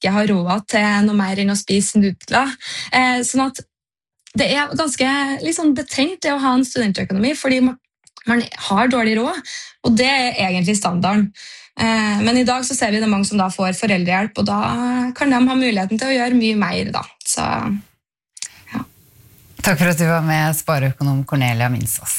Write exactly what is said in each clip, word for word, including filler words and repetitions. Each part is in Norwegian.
ikke har råd til noe mer enn å spise nudler. Eh, sånn at det er ganske liksom, betenkt det å ha en studentøkonomi, fordi man, man har dårlig råd, og det er egentlig standarden. Eh, men i dag så ser vi det mange som da får foreldrehjelp, og da kan de ha muligheten til å gjøre mye mer. Da. Så, ja. Takk for at du var med, spareøkonom Cornelia Minsås.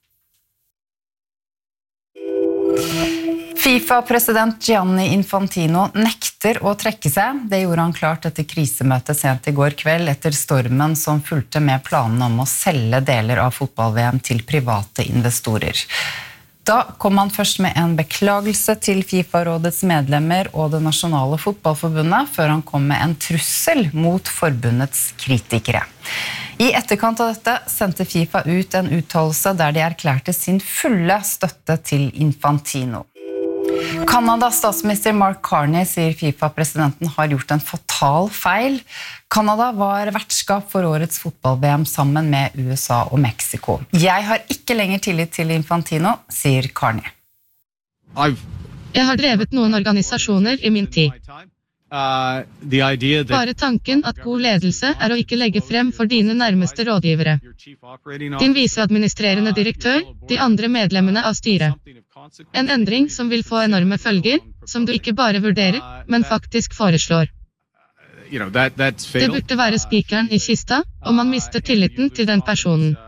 FIFA-president Gianni Infantino nekter å trekke seg. Det gjorde han klart etter krisemøtet sent i går kveld, etter stormen som fulgte med planene om å selge deler av fotball-V M til private investorer. Da kom han først med en beklagelse til FIFA-rådets medlemmer og det nasjonale fotballforbundet, før han kom med en trussel mot forbundets kritikere. I etterkant av dette sendte FIFA ut en uttalelse der de erklærte sin fulle støtte til Infantino. Kanadas statsminister Mark Carney sier FIFA-presidenten har gjort en fatal feil. Kanada var vertskap for årets fotball-V M sammen med U S A og Mexico. Jeg har ikke lenger tillit til Infantino, sier Carney. Jeg har drevet noen organisasjoner i min tid. Uh, that... Bare tanken at god ledelse er å ikke legge frem for dine nærmeste rådgivere. Din viseadministrerende direktør, de andre medlemmene av styret. En endring som vil få enorme følger, som du ikke bare vurderer, men faktisk foreslår. Det burde være spikeren i kista, og man mister tilliten til den personen.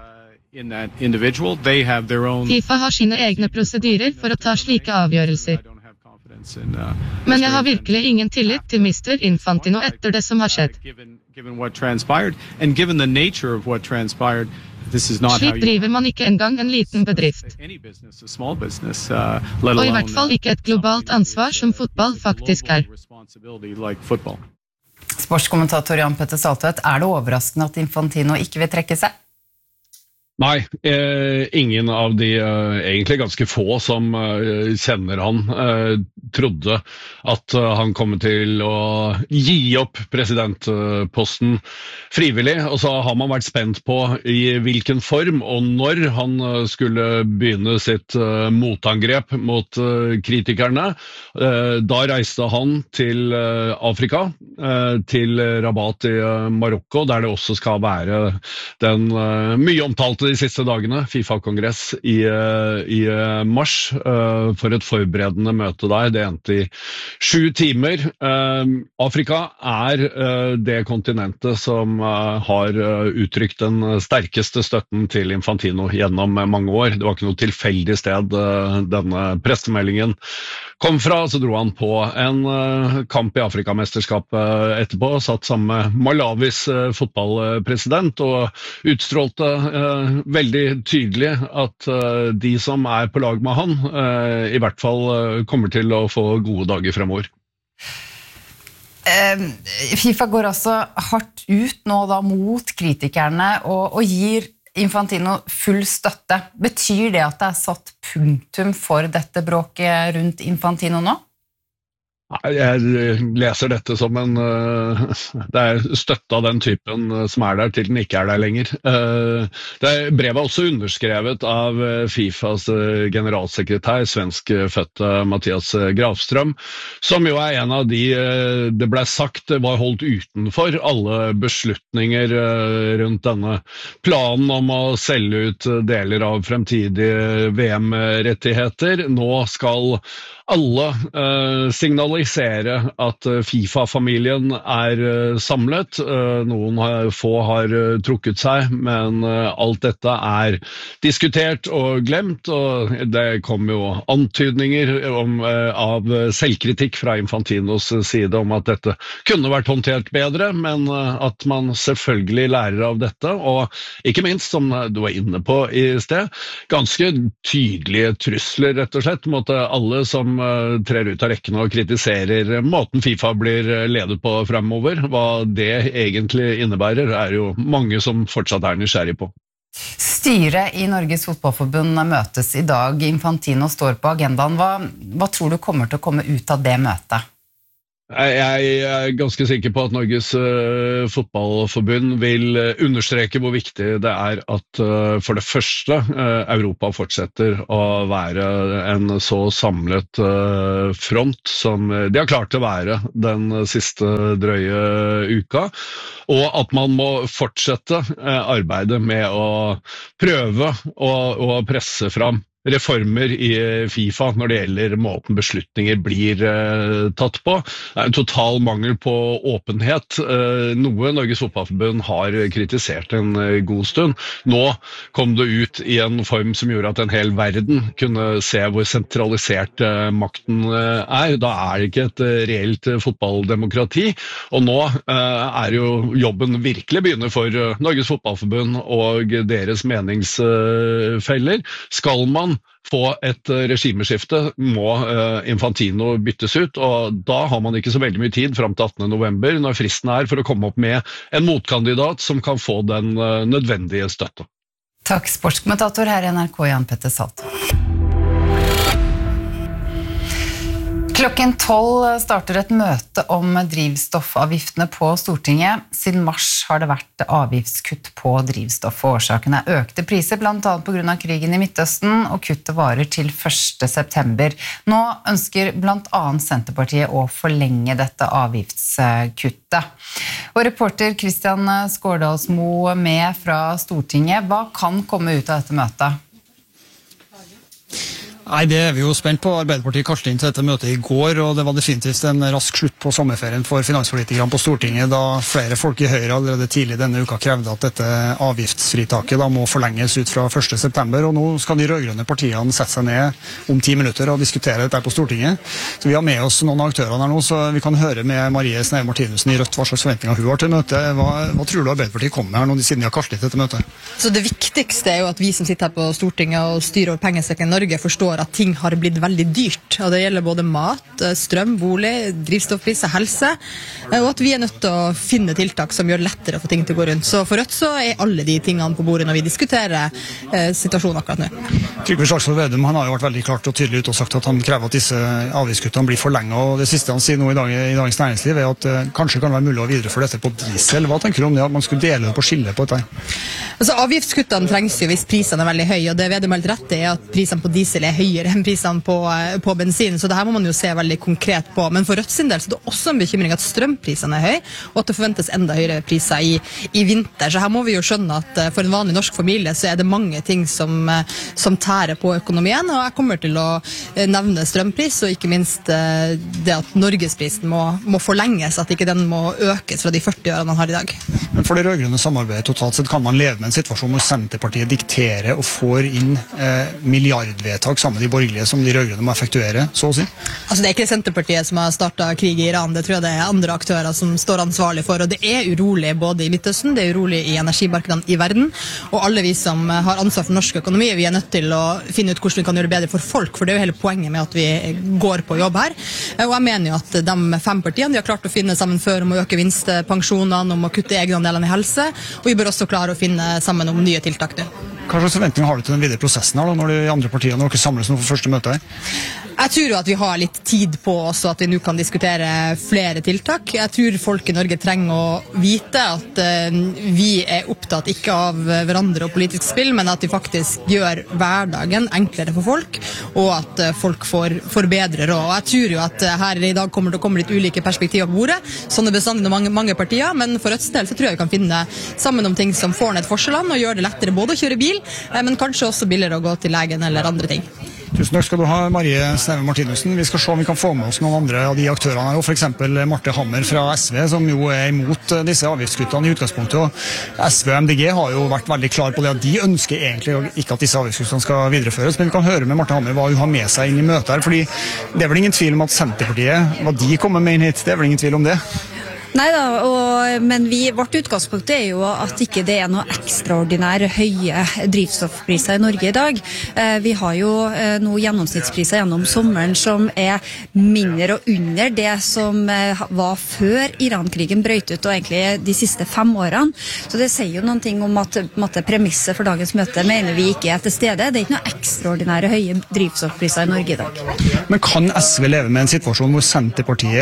FIFA har sine egne prosedyrer for å ta slike avgjørelser. Men jeg har virkelig ingen tillit til mister Infantino etter det som har skjedd. Slik driver man ikke engang en liten bedrift. Og i hvert fall ikke et globalt ansvar som fotball faktisk er. Sportskommentator Jan Petter Saltvedt, er det overraskende at Infantino ikke vil trekke seg? Nei, eh, ingen av de eh, egentlig ganske få som eh, kjenner han eh, trodde at eh, han kom til å gi opp presidentposten frivillig, og så har man vært spent på i hvilken form og når han eh, skulle begynne sitt eh, motangrep mot eh, kritikerne. Eh, da reiste han til eh, Afrika, eh, til Rabat i eh, Marokko, der det også skal være den eh, mye omtalte de siste dagene, FIFA-kongress i, i mars, uh, for et forberedende møte der. Det endte i sju timer. Uh, Afrika er uh, det kontinentet som uh, har uh, uttrykt den sterkeste støtten til Infantino gjennom mange år. Det var ikke noe tilfeldig sted uh, denne pressemeldingen kom fra, så dro han på en uh, kamp i Afrikamesterskapet etterpå, satt sammen med Malawis uh, fotballpresident og utstrålte uh, veldig tydelig at uh, de som er på lag med han, uh, i hvert fall uh, kommer til å få gode dager fremover. Uh, FIFA går altså hardt ut nå da mot kritikerne og, og gir Infantino full støtte. Betyr det at det er satt punktum for dette bråket rundt Infantino nå? Jeg leser dette som en det er støtte av den typen som er der til den ikke er der lenger. Det er brevet også underskrevet av FIFAs generalsekretær, svenskfødte Mattias Grafström, som jo er en av de det ble sagt var holdt utenfor alle beslutninger rundt denne planen om å selge ut deler av fremtidige V M-rettigheter. Nå skal alle uh, signalisere at uh, FIFA-familien er uh, samlet. Uh, noen har, få har uh, trukket seg, men uh, alt dette er diskutert og glemt, og det kom jo antydninger om, uh, av selvkritikk fra Infantinos side om at dette kunne vært håndtert bedre, men uh, at man selvfølgelig lærer av dette, og ikke minst, som du var inne på i sted, ganske tydelige trusler, rett og slett, mot uh, alle som trer ut av rekkene og kritiserer måten FIFA blir ledet på fremover. Hva det egentlig innebærer, er jo mange som fortsatt er nysgjerrig på. Styret i Norges Fotballforbund møtes i dag. Infantino står på agendaen. Hva, hva tror du kommer til å komme ut av det møtet? Jeg er ganske sikker på at Norges uh, fotballforbund vil uh, understreke hvor viktig det er at uh, for det første uh, Europa fortsetter å være en så samlet uh, front som de har klart å være den siste drøye uka, og at man må fortsette uh, arbeidet med å prøve å, å presse fram reformer i FIFA når det gjelder måten beslutninger blir eh, tatt på. Det er en total mangel på åpenhet, eh, noe Norges Fotballforbund har kritisert en eh, god stund. Nå kom det ut i en form som gjorde at en hel verden kunne se hvor sentralisert eh, makten eh, er. Da er det ikke et eh, reelt eh, fotballdemokrati, og nå eh, er jo jobben virkelig begynner for eh, Norges Fotballforbund og deres meningsfeller. Skal man få et regimeskifte, må Infantino byttes ut, og da har man ikke så veldig mye tid frem til attende november, når fristen er for å komme opp med en motkandidat som kan få den nødvendige støtte. Takk, sportskommentator her i N R K, Jan Petter Salto. Klokken tolv starter et møte om drivstoffavgiftene på Stortinget. Siden mars har det vært avgiftskutt på drivstoff, og årsaken er økte priser, blant annet på grunn av krigen i Midtøsten, og kuttet varer til første september. Nå ønsker blant annet Senterpartiet å forlenge dette avgiftskuttet. Og reporter Kristian Skårdalsmo med fra Stortinget, hva kan komme ut av dette møtet? Nei, det er vi jo spent på. Arbeiderpartiet kalte inn til dette møtet i går, og det var definitivt en rask slutt på sommerferien for finanspolitikerne på Stortinget, da flere folk i Høyre allerede tidlig denne uka krevde at dette avgiftsfritaket da må forlenges ut fra første september, og nå skal de rødgrønne partiene sette seg ned om ti minutter og diskutere dette på Stortinget. Så vi har med oss noen av aktørene her nå, så vi kan høre med Marie Sneve Martinussen i Rødt hva slags forventninger hun har til møtet. Hva, hva tror du Arbeiderpartiet kommer med her nå siden de har kalt inn til dette møtet? Så det viktigste er jo at vi som sitter her på Stortinget og styrer over pengesekken i Norge forstår at ting har blitt veldig dyrt, og det gjelder både mat, strøm, bolig, drivstoffpriser, helse, og at vi er nødt til å finne tiltak som gjør lettere å få ting til å gå rundt. Så for Rødt så er alle de tingene på bordet når vi diskuterer eh, situasjonen akkurat nå. Trygve Slagsvold Vedum, han har jo vært veldig klart og tydelig ut og sagt at han krever at disse avgiftskuttene blir forlenget, og det siste han sier nå i, dag, i Dagens Næringsliv er at eh, kanskje kan det være mulig å videreføre dette på diesel. Hva tenker du om det, at man skulle dele det på skille på dette? Altså, avgiftskuttene trengs jo hvis prisene er veldig høye, og det Vedum helt rett er at prisene på diesel er høyere enn prisene på, på bensin, så det her må man jo se veldig konkret på. Men for Rødt sin del så er det også en bekymring at strømprisene er høye, og at det forventes enda høyere priser i, i vinter. Så her må vi jo skjønne at for en vanlig norsk familie så er det mange ting som, som tærer på økonomien, og jeg kommer til å nevne strømpris, og ikke minst det at norgesprisen må, må forlenges, at ikke den må økes fra de førti ørene man har i dag. Men for det rødgrønne samarbeidet totalt sett kan man leve med en situasjon hvor Senterpartiet dikterer og får inn eh, milliardvedtak sammen med de borgerlige som de rødgrønne må effektuere, så å si? Altså, det er ikke Senterpartiet som har startet krig i Iran, det tror jeg det er andre aktører som står ansvarlig for, og det er urolig både i Midtøsten, det er urolig i energimarkedene i verden, og alle vi som har ansvar for norsk økonomi, vi er nødt til å finne ut hvordan vi kan gjøre det bedre for folk, for det er jo hele poenget med at vi går på jobb her. Og jeg mener jo at de fem partiene de har klart å finne sammen før om å øke vinstpensjonene, om å kutte egenandelene i helse, og vi bør også klare å finne sammen om nye tiltak nå. Hva slags forventninger har du til den videre prosessen her, da, når de andre partiene når dere samles nå for første møte her? Jeg tror at vi har litt tid på oss, og at vi nå kan diskutere flere tiltak. Jeg tror folk i Norge trenger å vite at uh, vi er opptatt ikke av hverandre og politisk spill, men at vi faktisk gjør hverdagen enklere for folk, og at uh, folk får, får bedre råd. Og jeg tror jo at uh, her i dag kommer det å komme litt ulike perspektiver på bordet, sånn er bestandig mange, mange partier, men for Rødts del så tror jeg vi kan finne sammen om ting som får ned forskjellene, og gjør det lettere både å kjøre bil, uh, men kanskje også billigere å gå til legen eller andre ting. Tusen takk skal du ha, Marie Sneve Martinussen. Vi skal se om vi kan få med oss noen andre av de aktørene her, for eksempel Marte Hammer fra S V, som jo er imot disse avgiftskuttene i utgangspunktet. Og S V og M D G har jo vært veldig klar på det at de ønsker egentlig ikke at disse avgiftskuttene skal videreføres, men vi kan høre med Marte Hammer hva hun har med seg inn i møtet her, fordi det er vel ingen tvil om at Senterpartiet, hva de kommer med inn hit, det er vel ingen tvil om det? Neida, og, men vi, vårt utgangspunkt er jo at ikke det er noe ekstraordinære høye drivstoffpriser i Norge i dag. Eh, vi har jo eh, noen gjennomsnittspriser gjennom sommeren som er mindre og under det som eh, var før Iran-krigen brøt ut, og egentlig de siste fem årene. Så det sier jo noen ting om at måtte, premisset for dagens møte mener vi ikke er til stede. Det er ikke noe ekstraordinære høye drivstoffpriser i Norge i dag. Men kan S V leve med en situasjon hvor Senterpartiet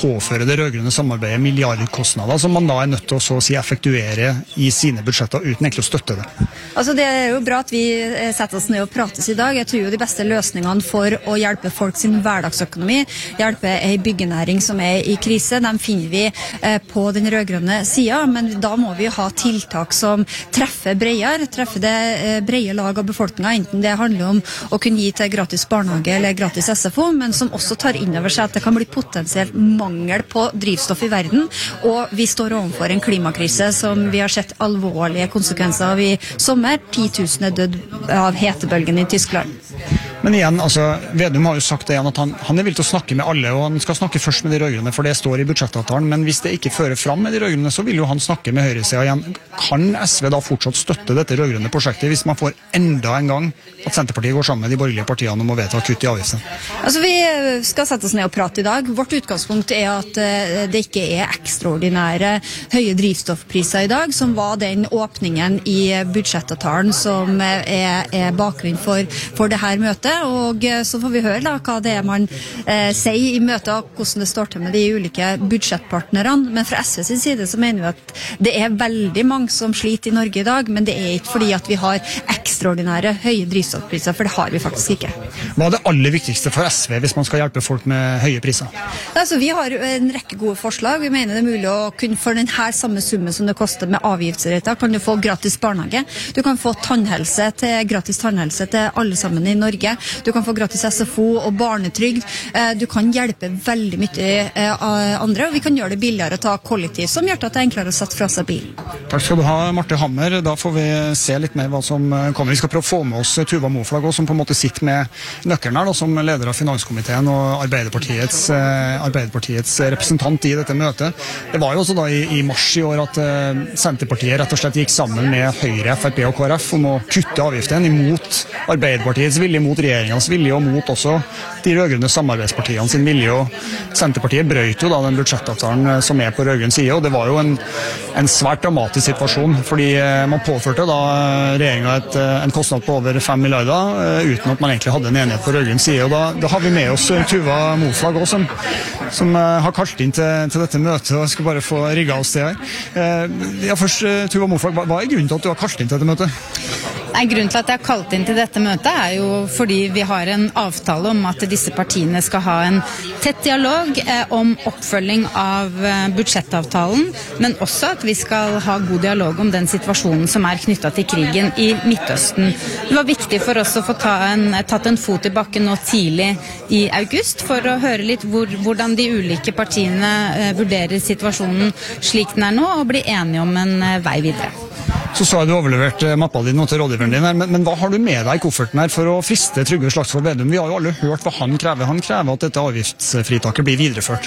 påføre det rødgrønne samarbeidet milliardkostnader som man da er nødt til å så å si effektuere i sine budsjetter uten egentlig å støtte det. Altså Det er jo bra at vi setter oss ned og prates i dag. Jeg tror jo de beste løsningene for å hjelpe folk sin hverdagsøkonomi, hjelpe ei byggenæring som er i krise, dem finner vi på den rødgrønne sida, men da må vi ha tiltak som treffer bredere, treffer det brede lag av befolkninga, enten det handler om å kunne gi til gratis barnehage eller gratis S F O, men som også tar inn over seg at det kan bli potensielt mangel på drivstoff i verden, og vi står overfor en klimakrise som vi har sett alvorlige konsekvenser av i sommer. ti tusen er dødd av hetebølgen i Tyskland. Men igjen, altså, Vedum har jo sagt det igjen at han, han er villig til å snakke med alle, og han skal snakke først med de rødgrønne, for det står i budsjettavtalen, men hvis det ikke fører fram med de rødgrønne, så vil jo han snakke med høyresida igjen. Kan S V da fortsatt støtte dette rødgrønne prosjektet hvis man får enda en gang at Senterpartiet går sammen med de borgerlige partiene om å vedta kutt i avgiftene? Altså, vi skal sette oss ned og prate i dag. Vårt utgangspunkt er at det ikke er ekstraordinære høye drivstoffpriser i dag, som var den åpningen i budsjettavtalen som er, er bakgrunn for, for det her møtet. Og så får vi høre da, hva det er man eh, sier i møtet, hvordan det står til med de ulike budsjettpartnerne. Men fra S V sin side så mener vi at det er veldig mange som sliter i Norge i dag, men det er ikke fordi at vi har ekstraordinære høye drivstoffpriser, for det har vi faktisk ikke. Hva er det aller viktigste for S V hvis man skal hjelpe folk med høye priser? Altså, vi har en rekke gode forslag. Vi mener det er mulig å kunne for den her samme summen som det koster med avgiftsretter, kan du få gratis barnehage. Du kan få tannhelse til, gratis tannhelse til alle sammen i Norge. Du kan få gratis S F O og barnetrygd. Du kan hjelpe veldig mye andre, og vi kan gjøre det billigere å ta kollektiv, som gjør at det er enklere å sette fra seg bil. Takk skal du ha, Marte Hammer. Da får vi se litt mer hva som kommer. Vi skal prøve å få med oss Tuva Moflag, som på en måte sitter med nøkkelen her, da, som leder av finanskomiteen og Arbeiderpartiets, Arbeiderpartiets representant i dette møtet. Det var jo også da i, i mars i år at uh, Senterpartiet rett og slett gikk sammen med Høyre, F R P og K R F om å kutte avgiften imot Arbeiderpartiets vilje, mot regjeringens vilje og mot også de rødgrønne samarbeidspartiene sin vilje. Og Senterpartiet brøt jo da den budsjettavtalen som er på rødgrønn side, og det var jo en, en svært dramatisk situasjon, fordi man påførte da regjeringen et, en kostnad på over fem milliarder uten at man egentlig hadde en enighet på rødgrønn side. Og da, da har vi med oss Tuva Moflag også, som, som har kalt inn til, til dette møtet, og skal bare få rigget oss det her. Ja, først, Tuva Moflag, hva er grunnen til at du har kalt inn til dette møtet? Nei, grunnen til at jeg har kalt inn til dette møtet er jo fordi vi har en avtale om at disse partiene skal ha en tett dialog eh, om oppfølging av eh, budsjettavtalen, men også at vi skal ha god dialog om den situasjonen som er knyttet til krigen i Midtøsten. Det var viktig for oss å få ta en, tatt en fot i bakken nå tidlig i august for å høre litt hvor, hvordan de ulike partiene eh, vurderer situasjonen slik den er nå, og bli enige om en eh, vei videre. Så sa jeg du overlevert mappa din nå til rådgiveren din her, men, men hva har du med deg i kofferten her for å friste Trygve Slagsvold Vedum? Vi har jo alle hørt hva han krever. Han krever at dette avgiftsfritaket blir videreført.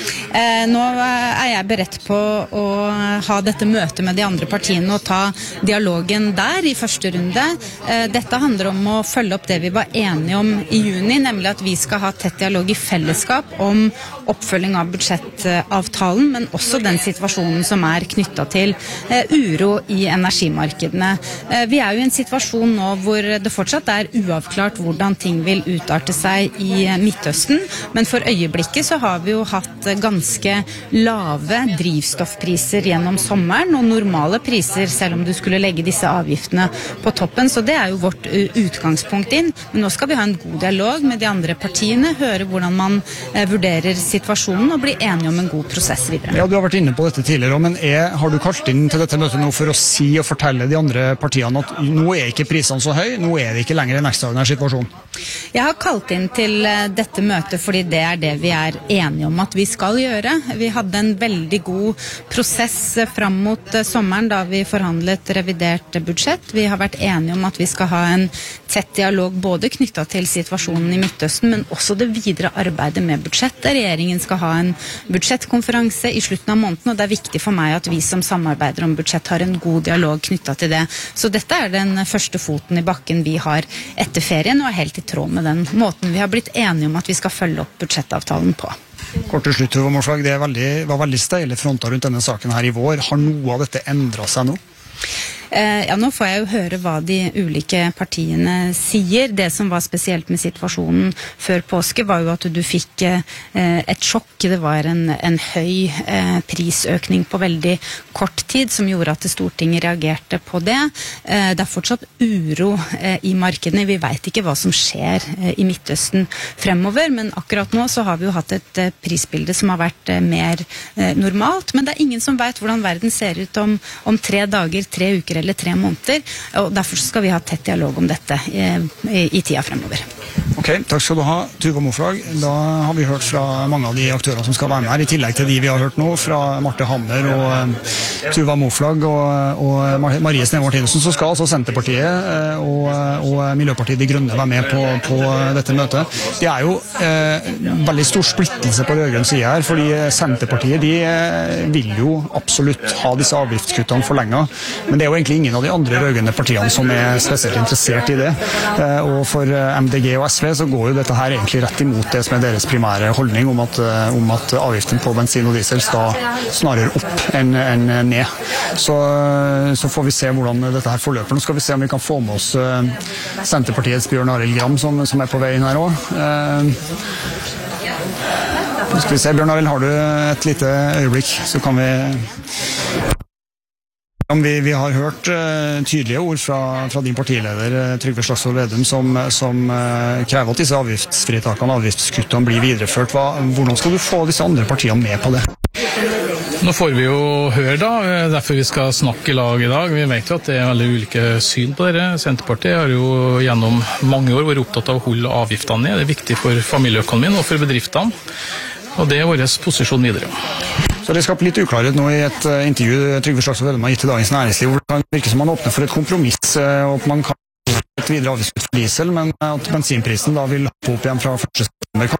Eh, nå er jeg beredt på å ha dette møtet med de andre partiene og ta dialogen der i første runde. Eh, dette handler om å følge opp det vi var enige om i juni, nemlig at vi skal ha tett dialog i fellesskap om oppfølging av budsjettavtalen, men også den situasjonen som er knyttet til eh, uro i energimarkedene. Vi er jo i en situasjon nå hvor det fortsatt er uavklart hvordan ting vil utarte seg i Midtøsten, men for øyeblikket så har vi jo hatt ganske lave drivstoffpriser gjennom sommeren, og normale priser selv om du skulle legge disse avgiftene på toppen, så det er jo vårt utgangspunkt inn. Men nå skal vi ha en god dialog med de andre partiene, høre hvordan man vurderer situasjonen og bli enige om en god prosess videre. Ja, du har vært inne på dette tidligere, men er, har du kalt inn til dette møtet nå for å si og fortelle de andre partiene at nå er ikke prisene så høy, nå er det ikke lenger en ekstraordinær situasjon? Jeg har kalt inn til dette møtet fordi det er det vi er enige om at vi skal gjøre. Vi hadde en veldig god prosess fram mot sommeren da vi forhandlet revidert budsjett. Vi har vært enige om at vi skal ha en tett dialog både knyttet til situasjonen i Midtøsten, men også det videre arbeidet med budsjettet. Regjeringen skal ha en budsjettkonferanse i slutten av måneden, og det er viktig for meg at vi som samarbeider om budsjett har en god dialog knyttet til det. Så dette er den første foten i bakken vi har etter ferien, og er helt i tråd med den måten vi har blitt enige om at vi skal følge opp budsjettavtalen på. Kort til slutt, Tuva Moflag, det veldig, var veldig steile fronter rundt denne saken her i vår. Har noe av dette endret seg nå? Ja, nå får jeg jo høre hva de ulike partiene sier. Det som var spesielt med situasjonen før påske var jo at du fikk et sjokk. Det var en, en høy prisøkning på veldig kort tid som gjorde at Stortinget reagerte på det. Det er fortsatt uro i markedene. Vi vet ikke hva som skjer i Midtøsten fremover, men akkurat nå så har vi jo hatt et prisbilde som har vært mer normalt, men det er ingen som vet hvordan verden ser ut om, om tre dager, tre uker eller tre måneder, og derfor skal vi ha tett dialog om dette i, i, i tida fremover. Ok, takk skal du ha, Tuva Moflag. Da har vi hørt fra mange av de aktørene som skal være med her, i tillegg til de vi har hørt nå, fra Marte Hammer og um, Tuva Moflag og, og Marie Sneve Martinussen, så skal altså Senterpartiet og, og Miljøpartiet De Grønne være med på, på dette møtet. Det er jo eh, veldig stor splittelse på rødgrønn side her, fordi Senterpartiet de eh, vil jo absolutt ha disse avgiftskuttene forlenget, men det er jo egentlig ingen av de andre rødgrønne partiene som er spesielt interessert i det. Eh, og for M D G og S V så går jo dette her egentlig rett imot det som er deres primære holdning om at, om at avgiften på bensin og diesel skal snarere opp enn, enn ned. Så, så får vi se hvordan dette her forløper. Nå skal vi se om vi kan få med oss uh, Senterpartiets Bjørn Arild Gram som, som er på vei inn her også. Uh, nå skal vi se, Bjørn Arild, har du et lite øyeblikk, så kan vi... Vi, vi har hørt uh, tydelige ord fra, fra din partileder uh, Trygve Slagsvold Vedum som, som uh, krever at disse avgiftsfritakene, avgiftskuttene blir videreført. Hva, hvordan skal du få disse andre partiene med på det? Nå får vi jo høre da, derfor vi skal snakke i lag i dag. Vi vet jo at det er veldig ulike syn på dette. Senterpartiet har jo gjennom mange år vært opptatt av å holde avgiftene ned. Det er viktig for familieøkonomien og for bedriftene, og det er vår posisjon videre. Så det skaper litt uklarhet nå i et uh, intervju Trygve Slagsvold Vedum har gitt til Dagens Næringsliv, hvor det kan virke som man åpner for et kompromiss, uh, og at man kan ha et videre avgiftskutt for diesel, men uh, at bensinprisen da vil hoppe opp igjen fra første september.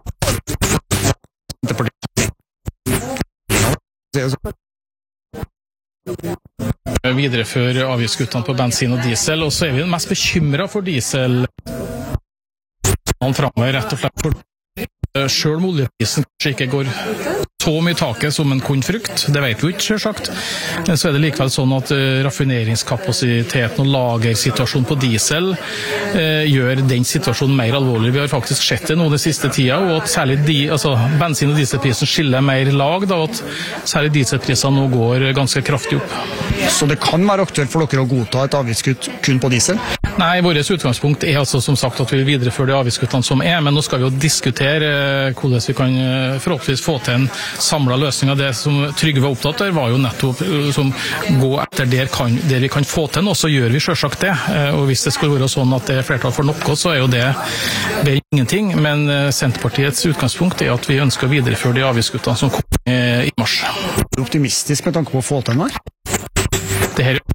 Videreføre avgiftskuttene på bensin og diesel, og så er vi mest bekymret for diesel fremover, rett og slett for selv om oljeprisen kanskje ikke går så mye taket som en kunne frukt, det vet vi ikke selvsagt, men så er det likevel sånn at raffineringskapasiteten og lagersituasjonen på diesel eh, gjør den situasjonen mer alvorlig. Vi har faktisk sett det nå den siste tida, og at særlig di, altså, bensin- og dieselprisen skiller mer lag, da, at særlig dieselprisene nå går ganske kraftig opp. Så det kan være aktuelt for dere å godta et avgiftskutt kun på diesel? Nei, vårt utgangspunkt er altså som sagt at vi vil videreføre de avgiftskuttene som er, men nå skal vi jo diskutere hvordan vi kan forhåpentligvis få til en samlet løsning. Det som Trygve var opptatt av var jo nettopp som gå etter der, kan, der vi kan få til noe, så gjør vi selvsagt det. Og hvis det skulle være sånn at det er flertall for noe, så er jo det bedre ingenting. Men Senterpartiets utgangspunkt er at vi ønsker å videreføre de avgiftskuttene som kommer i mars. Er du optimistisk med tanke på å få til noe? Det her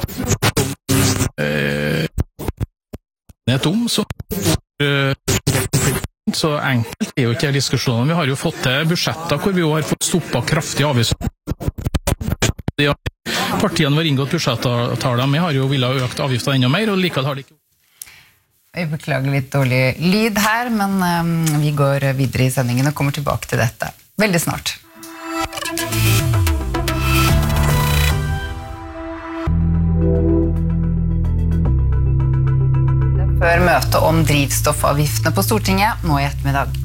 er et om som så enkelt er jo ikke diskusjonen. Vi har jo fått til budsjetter hvor vi jo har fått stoppet kraftig avgifter. Partiene var inngått budsjettavtaler med har jo villet økt avgifter enda mer, og likevel har de ikke. Vi beklager litt dårlig lyd her, men um, vi går videre i sendingen og kommer tilbake til dette veldig snart. Før møtet om drivstoffavgiftene på Stortinget nå i ettermiddag.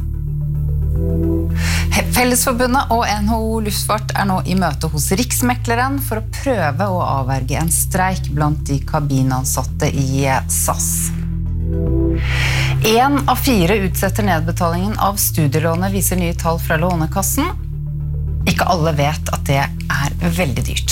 Fellesforbundet og N H O Luftfart er nå i møte hos Riksmekleren for å prøve å avverge en streik blant de kabinansatte i S A S. En av fire utsetter nedbetalingen av studielånet, viser nye tall fra Lånekassen. Ikke alle vet at det er veldig dyrt.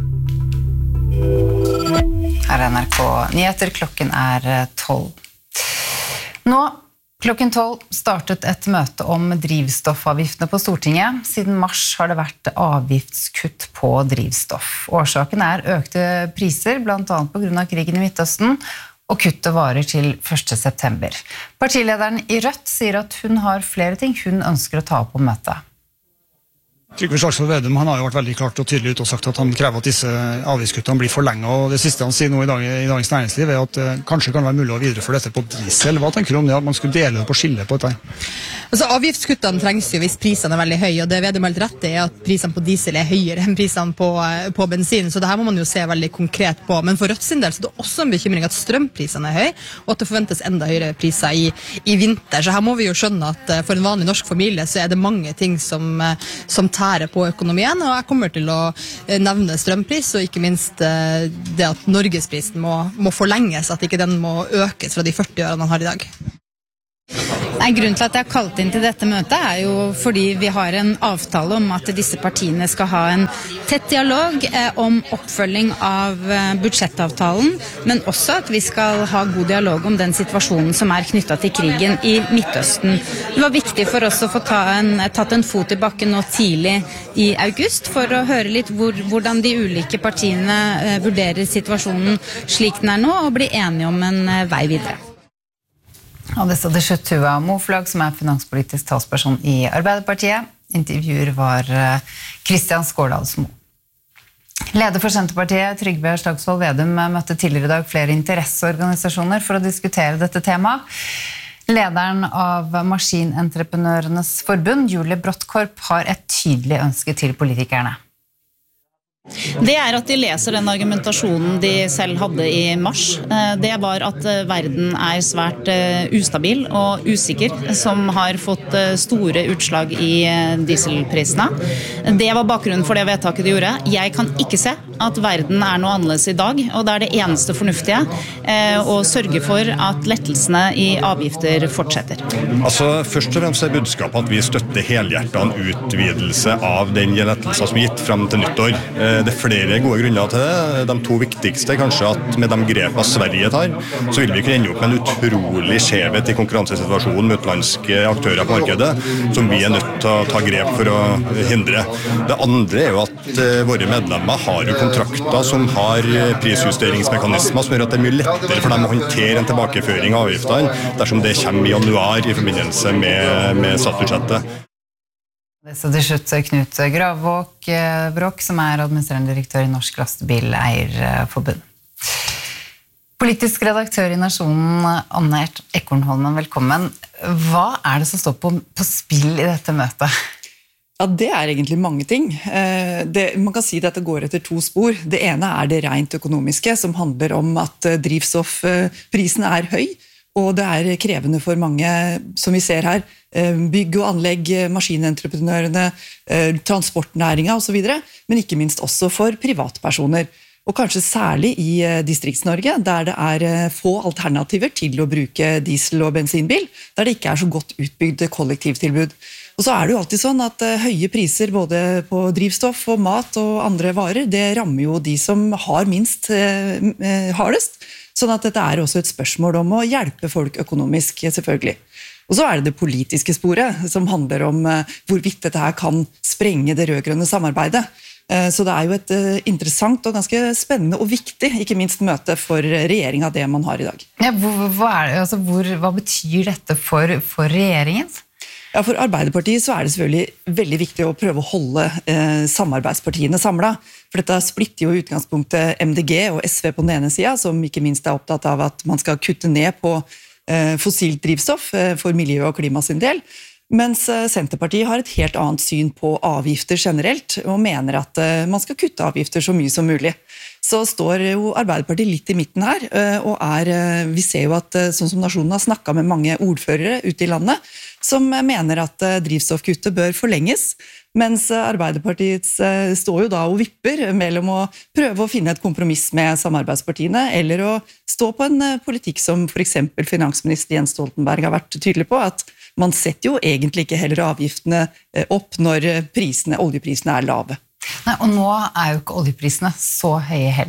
Her er N R K Nyheter, klokken er tolv. Nå, klokken tolv, startet et møte om drivstoffavgiftene på Stortinget. Siden mars har det vært avgiftskutt på drivstoff. Årsaken er økte priser, blant annet på grunn av krigen i Midtøsten, og kuttet varer til første september. Partilederen i Rødt sier at hun har flere ting hun ønsker å ta opp på møtet. Trygve Slagsvold Vedum han har jo vært veldig klart og tydelig ut og sagt at han krever at disse avgiftskuttene blir forlenget, og det siste han sier nå i, dag, i Dagens Næringsliv er at eh, kanskje kan det være mulig å videreføre dette på diesel. Hva tenker du om det, at man skulle dele det på skille på dette? Altså, avgiftskuttene trengs jo hvis prisene er veldig høye, og det Vedum helt rett er at prisene på diesel er høyere enn prisene på, på bensin, så det her må man jo se veldig konkret på. Men for Rødt sin del så er det også en bekymring at strømprisene er høye, og at det forventes enda høyere priser i, i vinter. Så her må vi jo skjønne at for en vanlig norsk familie så er det mange ting som, som tar på økonomien, og jeg kommer til å nevne strømpris, og ikke minst det at Norgesprisen må, må forlenges, at ikke den må økes fra de førti ørene man har i dag. Nei, grunnen til at jeg har kalt inn til dette møtet er jo fordi vi har en avtale om at disse partiene skal ha en tett dialog eh, om oppfølging av eh, budsjettavtalen, men også at vi skal ha god dialog om den situasjonen som er knyttet til krigen i Midtøsten. Det var viktig for oss å få ta en, tatt en fot i bakken nå tidlig i august for å høre litt hvor, hvordan de ulike partiene eh, vurderer situasjonen slik den er nå, og bli enige om en eh, vei videre. Og det stod slutt Tuva Moflag, som er finanspolitisk talsperson i Arbeiderpartiet. Intervjuer var Kristian Skårdalsmo. Leder for Senterpartiet, Trygve Slagsvold Vedum, møtte tidligere i dag flere interesseorganisasjoner for å diskutere dette temaet. Lederen av Maskinentreprenørenes forbund, Julie Brottkorp, har et tydelig ønske til politikerne. Det er at de leser den argumentasjonen de selv hadde i mars. Det var at verden er svært ustabil og usikker, som har fått store utslag i dieselprisene. Det var bakgrunnen for det vedtaket de gjorde. Jeg kan ikke se at verden er noe annerledes i dag, og det er det eneste fornuftige å sørge for at lettelsene i avgifter fortsetter. Altså, først og fremst er budskapet at vi støtter helhjertet en utvidelse av den lettelsen som er gitt frem til nyttår. Det er flere gode grunner til det. De to viktigste er kanskje at med de grepene Sverige tar, så vil vi kunne ende opp med en utrolig skjevhet i konkurransesituasjonen med utenlandske aktører på markedet, som vi er nødt til å ta grep for å hindre. Det andre er jo at våre medlemmer har jo kontrakter som har prisjusteringsmekanismer som gjør at det er mye lettere for dem å håndtere en tilbakeføring av avgiftene dersom det kommer i januar i forbindelse med, med statsbudsjettet. Det så til slutt Knut Gravåk Brokk, som er administrerende direktør i Norsk Lastebileierforbund. Politisk redaktør i Nasjonen, Anne Ekornholmen, velkommen. Hva er det som står på, på spill i dette møtet? Ja, det er egentlig mange ting. Det, man kan si at dette går etter to spor. Det ene er det rent økonomiske, som handler om at drivstoffprisen er høy, og det er krevende for mange, som vi ser her, bygg og anlegg, maskinentreprenørene, transportnæringa og så videre, men ikke minst også for privatpersoner. Og kanskje særlig i Distrikts-Norge, der det er få alternativer til å bruke diesel- og bensinbil, der det ikke er så godt utbygd kollektivtilbud. Og så er det jo alltid sånn at høye priser både på drivstoff og mat og andre varer, det rammer jo de som har minst hardest. Sånn at dette er også et spørsmål om å hjelpe folk økonomisk, selvfølgelig. Og så er det det politiske sporet, som handler om hvorvidt dette her kan sprenge det rødgrønne samarbeidet. Så det er jo et interessant og ganske spennende og viktig, ikke minst møte for regjeringen av det man har i dag. Ja, hva, er det, altså, hvor, hva betyr dette for, for regjeringen? Ja, For Arbeiderpartiet så er det selvfølgelig veldig viktig å prøve å holde eh, samarbeidspartiene samlet. For dette splitter jo i utgangspunktet M D G og S V på den ene siden, som ikke minst er opptatt av at man skal kutte ned på eh, fossilt drivstoff eh, for miljø og klima sin del. Mens eh, Senterpartiet har et helt annet syn på avgifter generelt, og mener at eh, man skal kutte avgifter så mye som mulig. Så står jo Arbeiderpartiet litt i midten her, og er, vi ser jo at sånn som Nasjonen har snakket med mange ordførere ute i landet, som mener at drivstoffkuttet bør forlenges, mens Arbeiderpartiet står jo da og vipper mellom å prøve å finne et kompromiss med samarbeidspartiene, eller å stå på en politikk som for eksempel finansminister Jens Stoltenberg har vært tydelig på, at man setter jo egentlig ikke heller avgiftene opp når prisene, oljeprisene er lave. Nei, og nå er jo ikke oljeprisene så høye heller.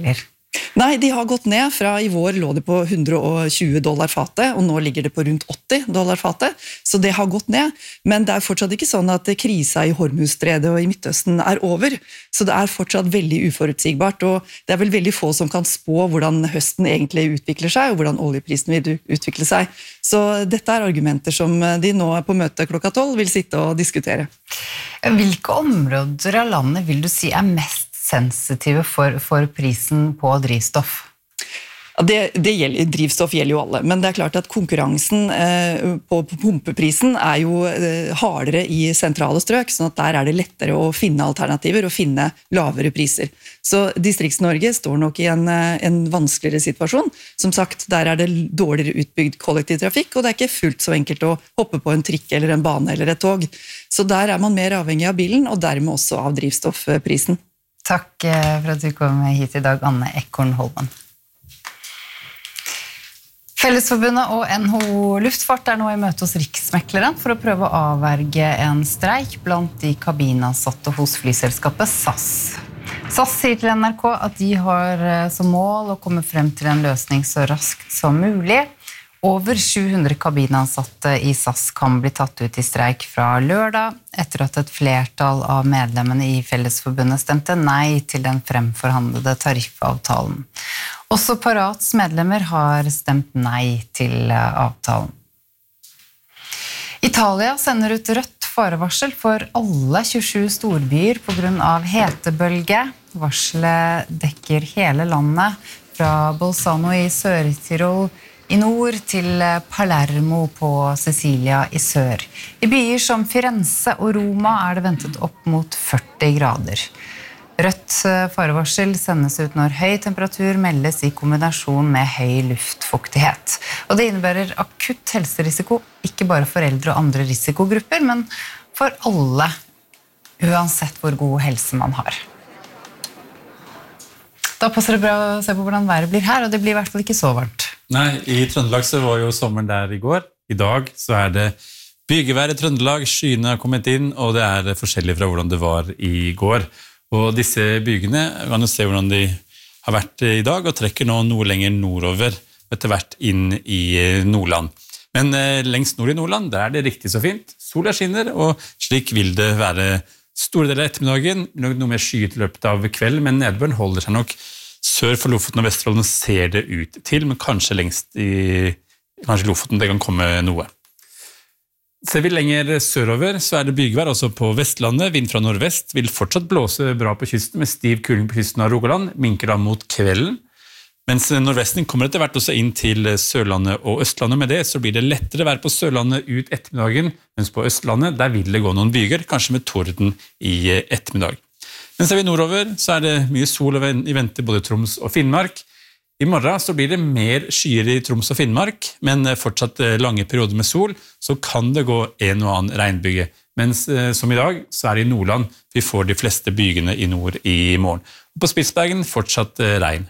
Nei, de har gått ned. Fra i vår lå det på hundre og tjue dollar fatet, og nå ligger det på rundt åtti dollar fatet, så det har gått ned. Men det er fortsatt ikke sånn at krisa i Hormuzstredet og i Midtøsten er over, så det er fortsatt veldig uforutsigbart, og det er vel veldig få som kan spå hvordan høsten egentlig utvikler seg, og hvordan oljeprisen vil utvikle seg. Så dette er argumenter som de nå på møte klokka tolv vil sitte og diskutere. Hvilke områder av landet vil du si er mest sensitive for, for prisen på drivstoff? Det, det gjelder, drivstoff gjelder jo alle, men det er klart at konkurransen eh, på, på pumpeprisen er jo eh, hardere i sentrale strøk, sånn at der er det lettere å finne alternativer og finne lavere priser. Så Distrikts-Norge står nok i en, en vanskeligere situasjon. Som sagt, der er det dårligere utbygd kollektivtrafikk, og det er ikke fullt så enkelt å hoppe på en trikk eller en bane eller et tog. Så der er man mer avhengig av bilen, og dermed også av drivstoffprisen. Takk for at du kom hit i dag, Anne Ekorn Holmen. Fellesforbundet og N H O Luftfart er nå i møte hos Riksmekleren for å prøve å avverge en streik blant de kabinansatte hos flyselskapet S A S. S A S sier til N R K at de har som mål å komme frem til en løsning så raskt som mulig. Over sju hundre kabinansatte i S A S kan bli tatt ut i streik fra lørdag, etter at et flertall av medlemmene i Fellesforbundet stemte nei til den fremforhandlede tariffavtalen. Også Parats medlemmer har stemt nei til avtalen. Italia sender ut rødt farevarsel for alle tjuesju storbyer på grunn av hetebølge. Varselet dekker hele landet, fra Bolzano i Sør-Tirol i nord til Palermo på Sicilia i sør. I byer som Firenze og Roma er det ventet opp mot førti grader. Rødt farevarsel sendes ut når høy temperatur meldes i kombinasjon med høy luftfuktighet. Og det innebærer akutt helserisiko, ikke bare for eldre og andre risikogrupper, men for alle, uansett hvor god helse man har. Da passer det bra å se på hvordan været blir her, og det blir i hvert fall ikke så varmt. Nei, i Trøndelag så var jo sommeren der i går. I dag så er det bygevær i Trøndelag, skyene har kommet inn, og det er forskjellig fra hvordan det var i går. Og disse bygene kan jo se hvordan de har vært i dag, og trekker nå noe lenger nordover, etter hvert inn i Nordland. Men lengst nord i Nordland, der er det riktig så fint. Sola skinner, og slik vil det være store deler av ettermiddagen, noe mer skyet i løpet av kvelden, men nedbøren holder seg nok sør for Lofoten og Vesterålen ser det ut til, men kanskje lengst i kanskje Lofoten det kan komme noe. Ser vi lenger sørover, så er det bygevær også på Vestlandet. Vind fra nordvest vil fortsatt blåse bra på kysten, med stiv kuling på kysten av Rogaland, minker da mot kvelden. Mens nordvesten kommer etter hvert også inn til Sørlandet og Østlandet. Med det så blir det lettere vær på Sørlandet ut ettermiddagen, mens på Østlandet der vil det gå noen byger, kanskje med torden i ettermiddag. Men ser vi nordover, så er det mye sol i vente både i Troms og Finnmark. I morgen så blir det mer skyer i Troms og Finnmark, men fortsatt lange perioder med sol, så kan det gå en og annen regnbyge. Mens som i dag, så er det i Nordland vi får de fleste bygene i nord i morgen. Og på Spitsbergen fortsatt regn.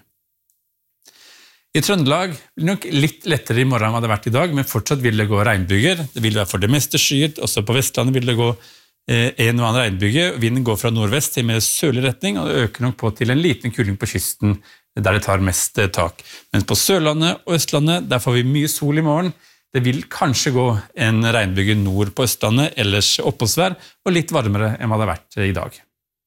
I Trøndelag blir det nok litt lettere i morgen enn det har vært i dag, men fortsatt vil det gå regnbyger. Det vil være for det meste skyet, også på Vestlandet vil det gå en og annen regnbyge. Vinden går fra nordvest til mer sørlig retning, og det øker nok på til en liten kuling på kysten, der det tar mest tak. Men på Sørlandet og Østlandet, der får vi mye sol i morgen. Det vil kanskje gå en regnbyge nord på Østlandet, ellers oppholdsvær, og litt varmere enn hva det har vært i dag.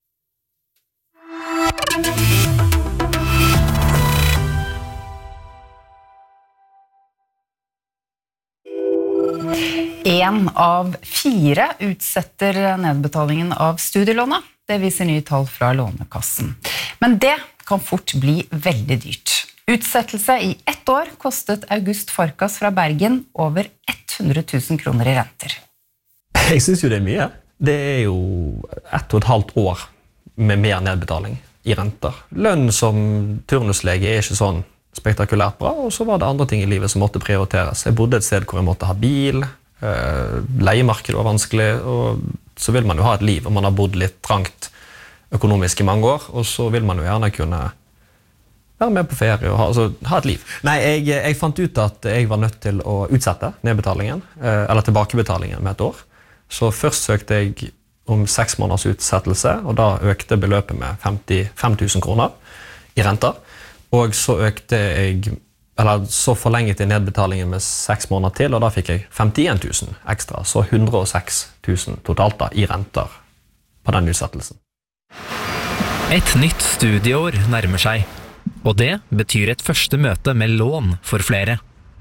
En av fire utsetter nedbetalingen av studielånet. Det viser nye tall fra Lånekassen. Men det kan fort bli veldig dyrt. Utsettelse i ett år kostet August Farkas fra Bergen over hundre tusen kroner i renter. Jeg synes jo det er mye. Det er jo ett og et halvt år med mer nedbetaling i renter. Lønn som turnuslege er ikke sånn spektakulært bra, og så var det andre ting i livet som måtte prioriteres. Jeg bodde et sted hvor jeg måtte ha bil, leiemarkedet var vanskelig, og så vil man jo ha et liv, og man har bodd litt trangt økonomisk i mange år, og så vil man jo gjerne kunne være med på ferie og ha, altså, ha et liv. Nei, jeg, jeg fant ut at jeg var nødt til å utsette nedbetalingen, eller tilbakebetalingen med et år. Så først søkte jeg om seks måneders utsettelse, og da økte beløpet med femtifem tusen kroner i renter. og så økte jeg, eller så forlenget jeg nedbetalingen med seks måneder til, og da fikk jeg femtien tusen ekstra, så hundre og seks tusen totalt da, i renter på den utsettelsen. Et nytt studieår nærmer seg, og det betyr et første møte med lån for flere.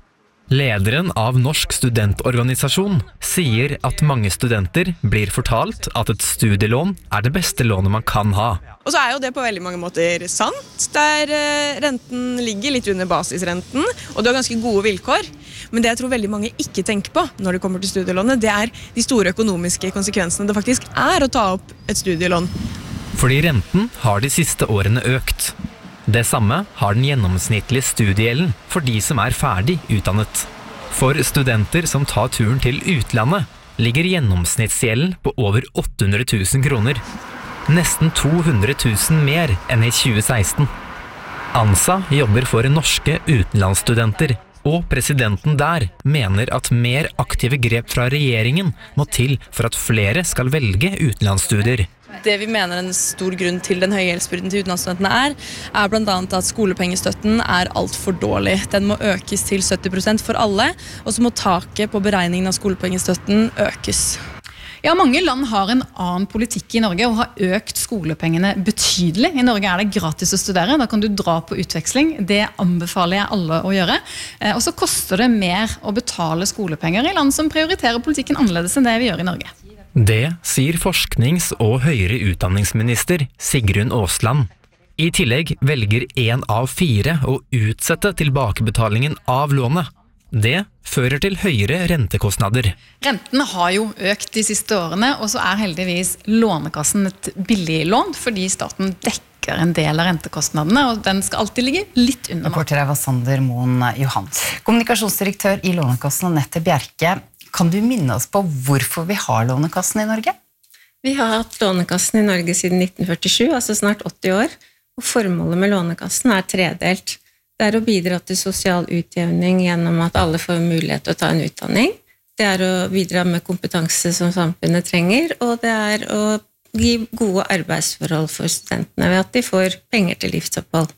Lederen av Norsk studentorganisasjon sier at mange studenter blir fortalt at et studielån er det beste lånet man kan ha. Og så er jo det på veldig mange måter sant, der renten ligger litt under basisrenten, og du har ganske gode vilkår. Men det jeg tror veldig mange ikke tenker på når det kommer til studielånet, det er de store økonomiske konsekvensene det faktisk er å ta opp et studielån. Fordi renten har de siste årene økt. Det samme har den gjennomsnittlige studiegjelden for de som er ferdig utdannet. For studenter som tar turen til utlandet, ligger gjennomsnittsgjelden på over åtte hundre tusen kroner. Nesten to hundre tusen mer enn i tjue seksten. ANSA jobber for norske utenlandsstudenter, og presidenten der mener at mer aktive grep fra regjeringen må til for at flere skal velge utenlandsstudier. Det vi mener en stor grunn til den høye gjeldsbyrden til utenlandsstudentene er, er blant annet at skolepengestøtten er alt for dårlig. Den må økes til sytti prosent for alle, og så må taket på beregningen av skolepengestøtten økes. Ja, mange land har en annen politikk i Norge og har økt skolepengene betydelig. I Norge er det gratis å studere, da kan du dra på utveksling. Det anbefaler jeg alle å gjøre. Og så koster det mer å betale skolepenger i land som prioriterer politikken annerledes enn det vi gjør i Norge. Det sier forsknings- og høyere utdanningsminister Sigrun Aasland. I tillegg velger en av fire å utsette tilbakebetalingen av lånet. Det fører til høyere rentekostnader. Rentene har jo økt de siste årene, og så er heldigvis Lånekassen et billig lån, fordi staten dekker en del av rentekostnadene, og den skal alltid ligge litt under. Reporter var Sander Moen Johan. Kommunikasjonsdirektør i Lånekassen, Anette Bjerke. Kan du minne oss på hvorfor vi har Lånekassen i Norge? Vi har hatt Lånekassen i Norge siden nitten førtisju, altså snart åtti år, og formålet med Lånekassen er tredelt. Det er å bidra til sosial utjevning gjennom at alle får mulighet til å ta en utdanning. Det er å bidra med kompetanse som samfunnet trenger, og det er å gi gode arbeidsforhold for studentene ved at de får penger til livsopphold.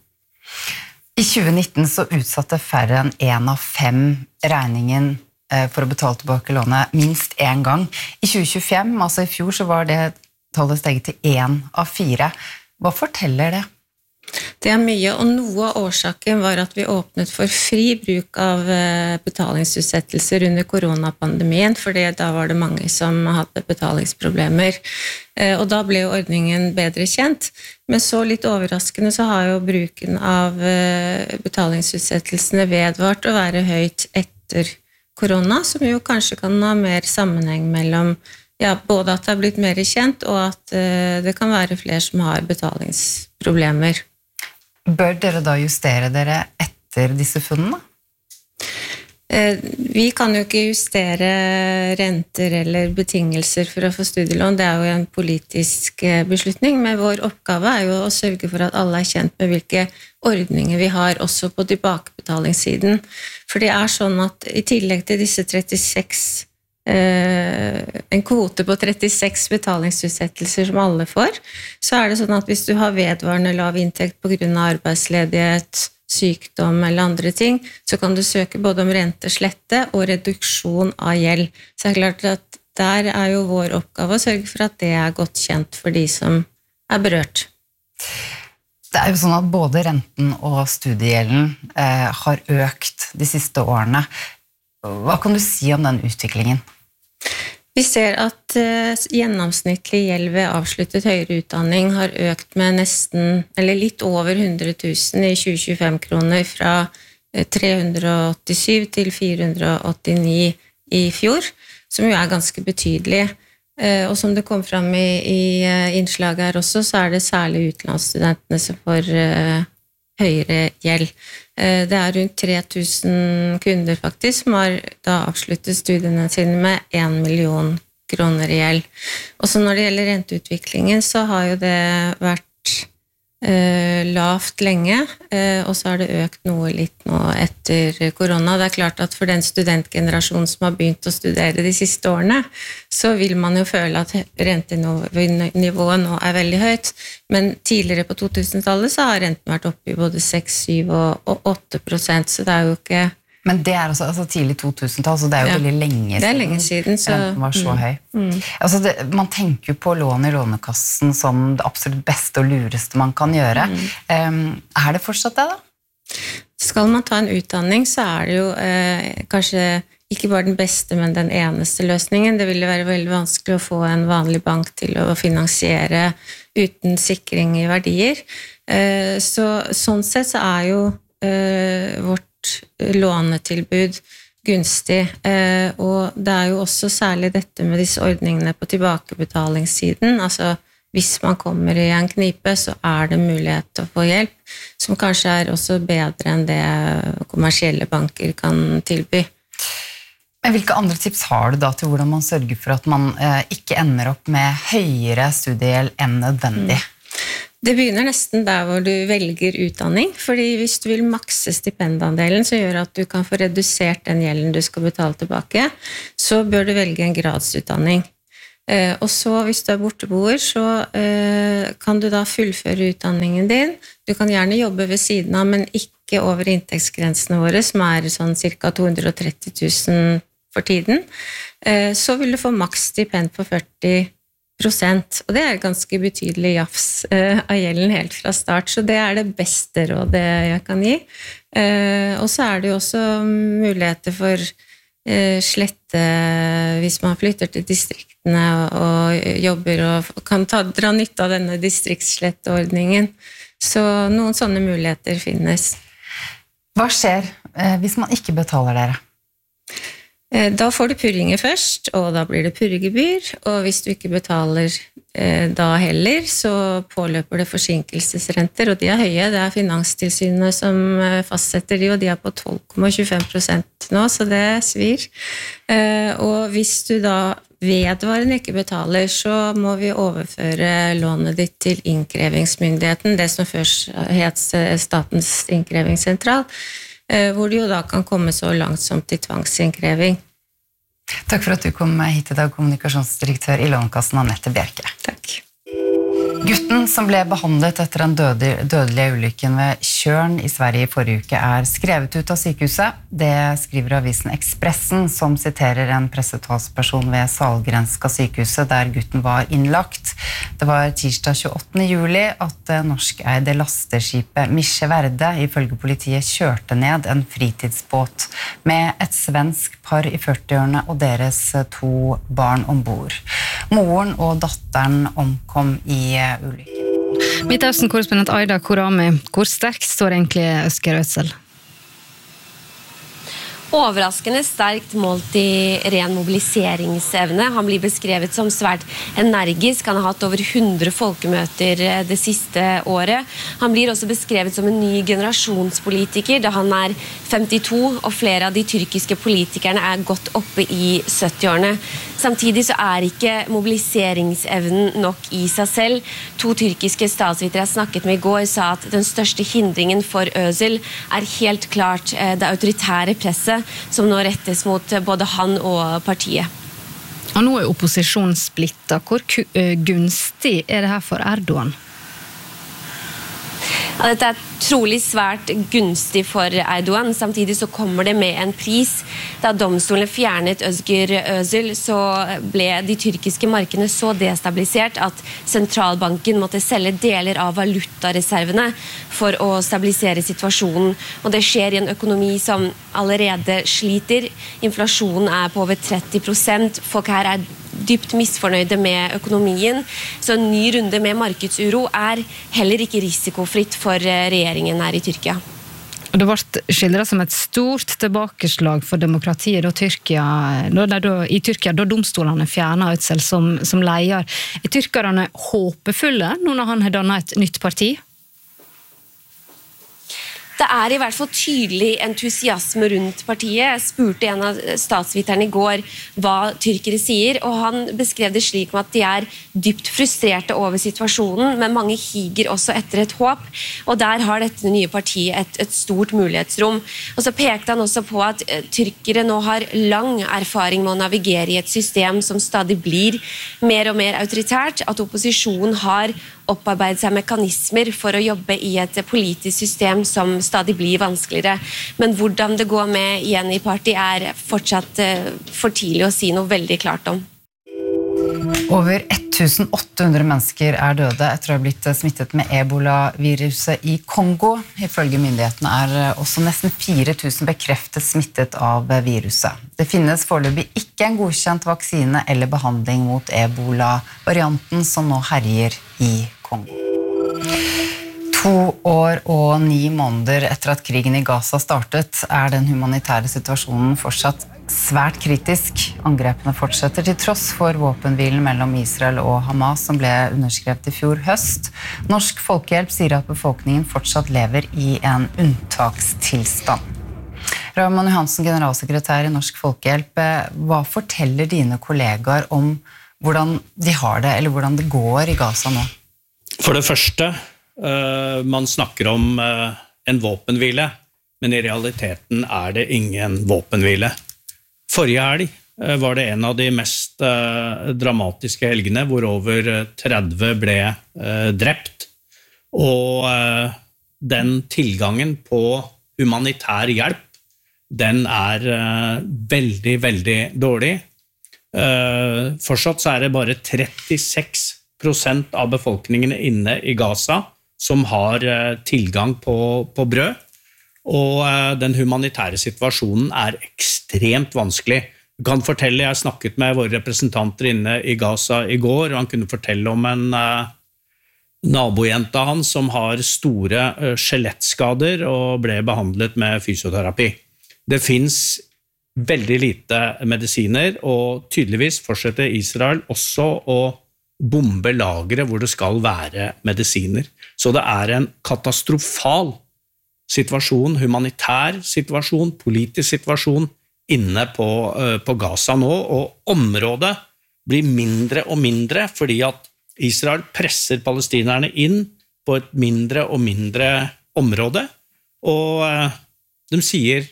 I tjue nitten så utsatte færre enn en av fem regningen for å betale tilbake lånet minst en gang. I tjue tjuefem, altså i fjor, så var det tallet steget til en av fire. Hva forteller det? Det er mye, og noe av årsaken var at vi åpnet for fri bruk av betalingsutsettelser under koronapandemien, fordi da var det mange som hadde betalingsproblemer. Og da ble jo ordningen bedre kjent. Men så litt overraskende så har jo bruken av betalingsutsettelsene vedvart å være høyt etter korona, som jo kanskje kan ha mer sammenheng mellom ja, både at det har blitt mer kjent, og at uh, det kan være flere som har betalingsproblemer. Bør dere da justere dere etter disse funnene? Uh, vi kan jo ikke justere renter eller betingelser for å få studielån, det er jo en politisk uh, beslutning, men vår oppgave er jo å sørge for at alle er kjent med hvilke ordninger vi har også på tilbakebetalingssiden. For det er sånn at i tillegg til disse trettiseks, eh, en kvote på trettiseks betalingsutsettelser som alle får, så er det sånn at hvis du har vedvarende lav inntekt på grunn av arbeidsledighet, sykdom eller andre ting, så kan du søke både om renteslette og reduksjon av gjeld. Så det er klart at der er jo vår oppgave å sørge for at det er godt kjent for de som er berørt. Det er jo sånn at både renten og studiegjelden eh, har økt de siste årene. Hva kan du si om den utviklingen? Vi ser at eh, gjennomsnittlig gjeld ved avsluttet høyere utdanning har økt med nesten, eller litt over hundre tusen i tjue tjuefem kroner fra eh, tre hundre åttisyv til fire hundre åttini i fjor, som jo er ganske betydelig. Og som det kom fram i, i innslaget her også, så er det særlig utenlandsstudentene som får uh, høyere gjeld. Uh, det er rundt tre tusen kunder faktisk som har da avsluttet studiene sine med en million kroner i gjeld. Og så når det gjelder renteutviklingen, så har jo det vært uh, eh, lavt lenge, eh, og så har det økt noe litt nå etter korona. Det er klart at for den studentgenerasjonen som har begynt å studere de siste årene, så vil man jo føle at rentenivået nå er veldig høyt, men tidligere på to-tusen-tallet så har renten vært oppe i både seks, syv og åtte prosent, så det er jo ikke... Men det er også altså, tidlig to-tusen-tall, så det er jo ja, veldig lenge siden. Det er lenge siden, så... Den var så mm, høy. Mm. Altså, det, man tenker jo på lån i lånekassen som det absolutt beste og lureste man kan gjøre. Mm. Um, er det fortsatt det da? Skal man ta en utdanning, så er det jo eh, kanskje ikke bare den beste, men den eneste løsningen. Det ville være veldig vanskelig å få en vanlig bank til å finansiere uten sikring i verdier. Eh, så sånn sett så er jo eh, vårt lånetilbud gunstig, og det er jo også særlig dette med disse ordningene på tilbakebetalingssiden, altså hvis man kommer i en knipe, så er det mulighet til å få hjelp, som kanskje er også bedre enn det kommersielle banker kan tilby. Men hvilke andre tips har du da til hvordan man sørger for at man eh, ikke ender opp med høyere studiegjeld enn nødvendig? Mm. Det begynner nesten der hvor du velger utdanning, fordi hvis du vil makse stipendandelen, så gjør at du kan få redusert den gjelden du skal betale tilbake, så bør du velge en gradsutdanning. Eh, og så, hvis du er borteboer, så eh, kan du da fullføre utdanningen din. Du kan gjerne jobbe ved siden av, men ikke over inntektsgrensene våre, som er sånn cirka to hundre og tretti tusen for tiden. Eh, så vil du få maks stipend på førti prosent, og det er ganske betydelig jafs uh, av gjelden helt fra start, så det er det beste rådet jeg kan gi. Uh, og så er det jo også muligheter for uh, slette hvis man flytter til distriktene og, og jobber og kan ta, dra nytte av denne distriktssletteordningen. Så noen sånne muligheter finnes. Hva skjer uh, hvis man ikke betaler dere? Da får du purringer først, og da blir det purregebyr, og hvis du ikke betaler eh, da heller, så påløper det forsinkelsesrenter, og de er høye. Det er Finanstilsynet som fastsetter de, og de er på tolv komma tjuefem prosent nå, så det svir. Eh, og hvis du da vedvarende ikke betaler, så må vi overføre lånet ditt til innkrevingsmyndigheten, det som først het Statens innkrevingsentral, hvor det jo da kan komme så langt som til tvangsinnkreving. Takk for at du kom hit i dag, kommunikasjonsdirektør i Lånekassen, Anette Bjerke. Takk. Gutten som ble behandlet etter den dødelige ulykken ved Tjørn i Sverige i forrige uke er skrevet ut av sykehuset. Det skriver avisen Expressen, som siterer en pressetalsperson ved Sahlgrenska sykehuset der gutten var innlagt. Det var tirsdag tjueåttende juli at det norskeide lasteskipet Misje Verde ifølge politiet kjørte ned en fritidsbåt med et svensk par i førtiårene og deres to barn ombord. Moren og datteren omkom i ulykken. Midtøsten-korrespondent Aida Korami, hvor sterkt står egentlig Özger Özel? Overraskende sterkt målt i ren mobiliseringsevne. Han blir beskrevet som svært energisk. Han har hatt over hundre folkemøter det siste året. Han blir også beskrevet som en ny generasjonspolitiker, da han er femtito, og flere av de tyrkiske politikerne er godt oppe i syttiårene. Samtidig så er ikke mobiliseringsevnen nok i seg selv. To tyrkiske statsvitere jeg snakket med i går sa at den største hindringen for Özil er helt klart det autoritære presset som nå rettes mot både han og partiet. Og nå er opposisjonen splittet. Hvor gunstig er det her for Erdogan? Ja, dette er trolig svært gunstig for Erdogan. Samtidig så kommer det med en pris. Da domstolen fjernet Özger Özel, så ble de tyrkiske markedene så destabilisert at sentralbanken måtte selge deler av valutareservene for å stabilisere situasjonen. Og det skjer i en økonomi som allerede sliter. Inflasjonen er på over tretti prosent. Folk her er dypt misfornøyde med økonomien, så en ny runde med markedsuro er heller ikke risikofritt for regjeringen her i Tyrkia. Og det ble skildret som et stort tilbakeslag for demokratiet da Tyrkia, da, da, i Tyrkia, da domstolene fjernet Özel som, som leder. Er tyrkerne håpefulle nå når han har dannet et nytt parti? Det er i hvert fall tydelig entusiasme rundt partiet. Jeg spurte en av statsviterne i går hva tyrkere sier, og han beskrev det slik at de er dypt frustrerte over situasjonen, men mange higer også etter et håp, og der har dette nye partiet et, et stort mulighetsrom. Og så pekte han også på at tyrkere nå har lang erfaring med å navigere i et system som stadig blir mer og mer autoritært, at opposisjonen har opparbeidet seg mekanismer for å jobbe i et politisk system som stadig blir vanskeligere. Men hvordan det går med Yeni-parti er fortsatt for tidlig å si noe veldig klart om. Over tusen åtte hundre mennesker er døde etter å ha blitt smittet med Ebola-viruset i Kongo. Ifølge myndighetene er også nesten fire tusen bekreftet smittet av viruset. Det finnes foreløpig ikke en godkjent vaksine eller behandling mot Ebola-varianten som nå herjer i Kongo. To år og ni måneder etter at krigen i Gaza startet, er den humanitære situasjonen fortsatt svært kritisk. Angrepene fortsetter til tross for våpenhvilen mellom Israel og Hamas som ble underskrevet i fjor høst. Norsk Folkehjelp sier at befolkningen fortsatt lever i en unntakstilstand. Raymond Johansen, generalsekretær i Norsk Folkehjelp, hva forteller dine kollegaer om hvordan de har det, eller hvordan det går i Gaza nå? For det første, uh, man snakker om uh, en våpenhvile, men i realiteten er det ingen våpenhvile. Forrige helg uh, var det en av de mest uh, dramatiske helgene, hvor over tretti ble uh, drept, og uh, den tilgangen på humanitær hjelp, den er uh, veldig, veldig dårlig. Uh, fortsatt så er det bare trettiseks prosent av befolkningen inne i Gaza som har uh, tilgang på, på brød, og uh, den humanitære situasjonen er ekstremt vanskelig. Jeg kan fortelle, jeg snakket med våre representanter inne i Gaza i går, og han kunne fortelle om en uh, nabojente av han som har store uh, skjelettskader og ble behandlet med fysioterapi. Det finnes veldig lite medisiner, og tydeligvis fortsetter Israel også å bombe lagre hvor det skal være medisiner. Så det er en katastrofal situasjon, humanitær situasjon, politisk situasjon inne på, uh, på Gaza nå, og området blir mindre og mindre fordi at Israel presser palestinerne inn på et mindre og mindre område, og uh, de sier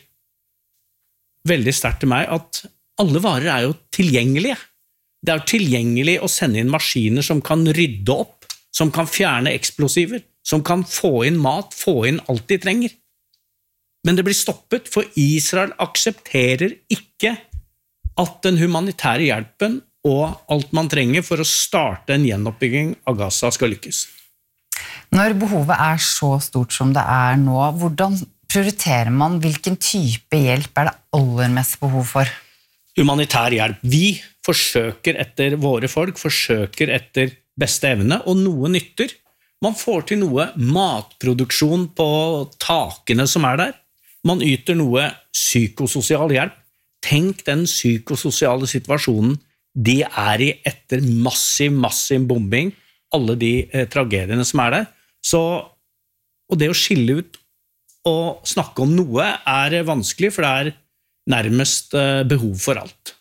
veldig sterkt til meg at alle varer er jo tilgjengelige. Det er tilgjengelig å sende inn maskiner som kan rydde opp, som kan fjerne eksplosiver, som kan få inn mat, få inn alt de trenger. Men det blir stoppet, for Israel aksepterer ikke at den humanitære hjelpen og alt man trenger for å starte en gjenoppbygging av Gaza skal lykkes. Når behovet er så stort som det er nå, hvordan prioriterer man, hvilken type hjelp er det aller mest behov for? Humanitær hjelp. Vi forsøker etter våre folk, forsøker etter beste evne, og noe nytter. Man får til noe matproduksjon på takene som er der. Man yter noe psykososial hjelp. Tenk den psykososiale situasjonen de er i etter massiv, massiv bombing, alle de eh, tragediene som er der. Så, og det å skille ut og snakke om noe er vanskelig, for det er nærmest behov for alt.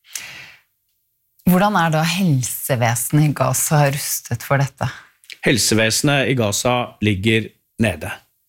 Hvordan er da helsevesenet i Gaza rustet for dette? Helsevesenet i Gaza ligger nede.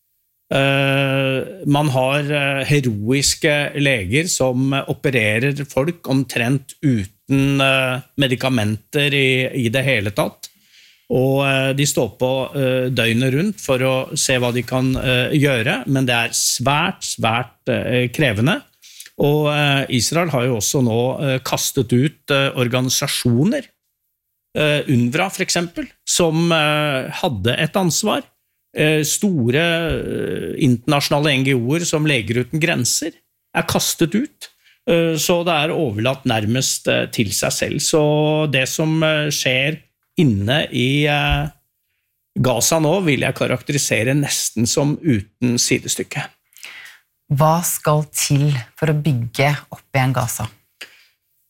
Man har heroiske leger som opererer folk omtrent uten medikamenter i, i det hele tatt. Og de står på døgnet rundt for å se hva de kan gjøre, men det er svært, svært krevende. Og Israel har jo også nå kastet ut organisasjoner, UNRWA for eksempel, som hadde et ansvar. Store internasjonale N G O-er som Leger uten grenser er kastet ut, så det er overlatt nærmest til seg selv. Så det som skjer inne i Gaza nå vil jeg karakterisere nesten som uten sidestykke. Hva skal til for å bygge opp igjen Gaza?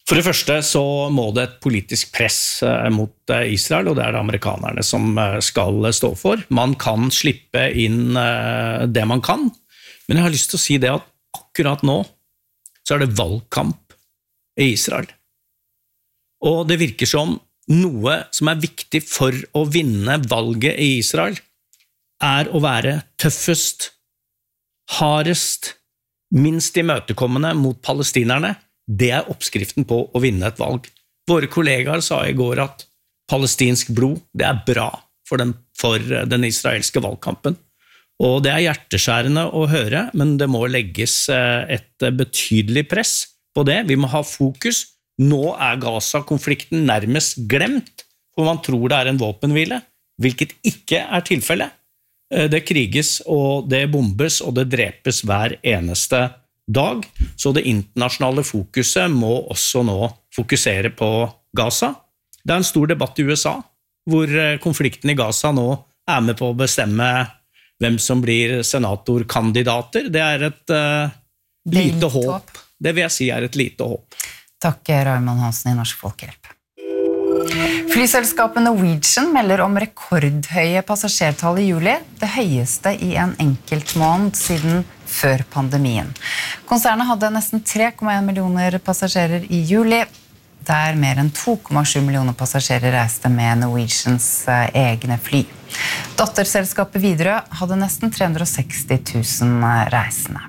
For det første så må det et politisk press mot Israel, og det er det amerikanerne som skal stå for. Man kan slippe inn det man kan, men jeg har lyst til å si det at akkurat nå så er det valgkamp i Israel. Og det virker som noe som er viktig for å vinne valget i Israel, er å være tøffest, hardest, minst imøtekommende mot palestinerne. Det er oppskriften på å vinne et valg. Våre kollegaer sa i går at palestinsk blod, det er bra for den, for den israelske valgkampen. Og det er hjerteskjærende å høre, men det må legges et betydelig press på det. Vi må ha fokus. Nå er Gaza-konflikten nærmest glemt, for man tror det er en våpenhvile, hvilket ikke er tilfellet. Det kriges, og det bombes, og det drepes hver eneste dag, så det internasjonale fokuset må også nå fokusere på Gaza. Det er en stor debatt i U S A, hvor konflikten i Gaza nå er med på å bestemme hvem som blir senatorkandidater. Det er et uh, lite håp. Det vil jeg si er et lite håp. Takk, Raymond Hansen i Norsk Folkehjelp. Flyselskapet Norwegian melder om rekordhøye passasjertall i juli, det høyeste i en enkelt måned siden før pandemien. Konsernet hadde nesten tre komma en millioner passasjerer i juli, der mer enn to komma sju millioner passasjerer reiste med Norwegians egne fly. Datterselskapet Widerøe hadde nesten tre hundre og seksti tusen reisende.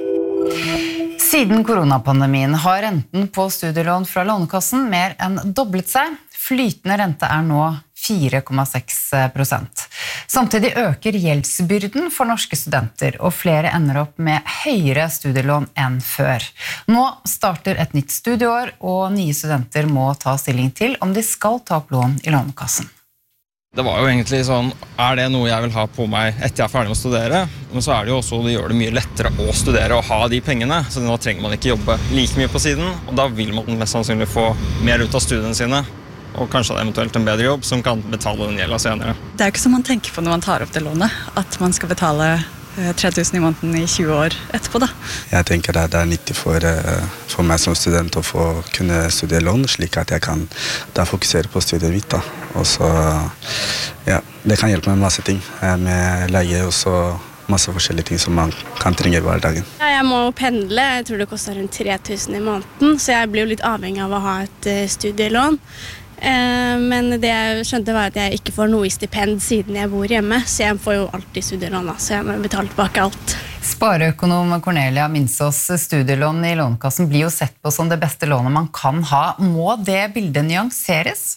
Siden koronapandemien har renten på studielån fra Lånekassen mer enn doblet seg. Flytende rente er nå fire komma seks prosent. Samtidig øker gjeldsbyrden for norske studenter, og flere ender opp med høyere studielån enn før. Nå starter et nytt studieår, og nye studenter må ta stilling til om de skal ta opp lån i Lånekassen. Det var jo egentlig sånn, er det noe jeg vil ha på meg etter jeg er ferdig med å studere? Men så er det jo også, det gjør det mye lettere å studere og ha de pengene, så nå trenger man ikke jobbe like mye på siden, og da vil man mest sannsynlig få mer ut av studiene sine, og kanskje eventuelt en bedre jobb som kan betale den gjelda senere. Det er jo ikke som man tenker på når man tar opp det lånet, at man skal betale tre tusen i måneden i tjue år etterpå da. Jeg tenker at det er nyttig for, for meg som student å få kunne studere lån, slik at jeg kan da fokusere på studiet mitt da. Og så, ja, det kan hjelpe med masse ting, med leie og så masse forskjellige ting som man kan trenge hver dagen. Ja, jeg må pendle, jeg tror det koster rundt tre tusen i måneden, så jeg blir jo litt avhengig av å ha et studielån. Men det jeg skjønte var at jeg ikke får noe i stipend siden jeg bor hjemme, så jeg får jo alltid studielån, så jeg må betale tilbake alt. Spareøkonom Cornelia Minsås, studielån i Lånekassen blir jo sett på som det beste lånet man kan ha. Må det bildet nyanseres?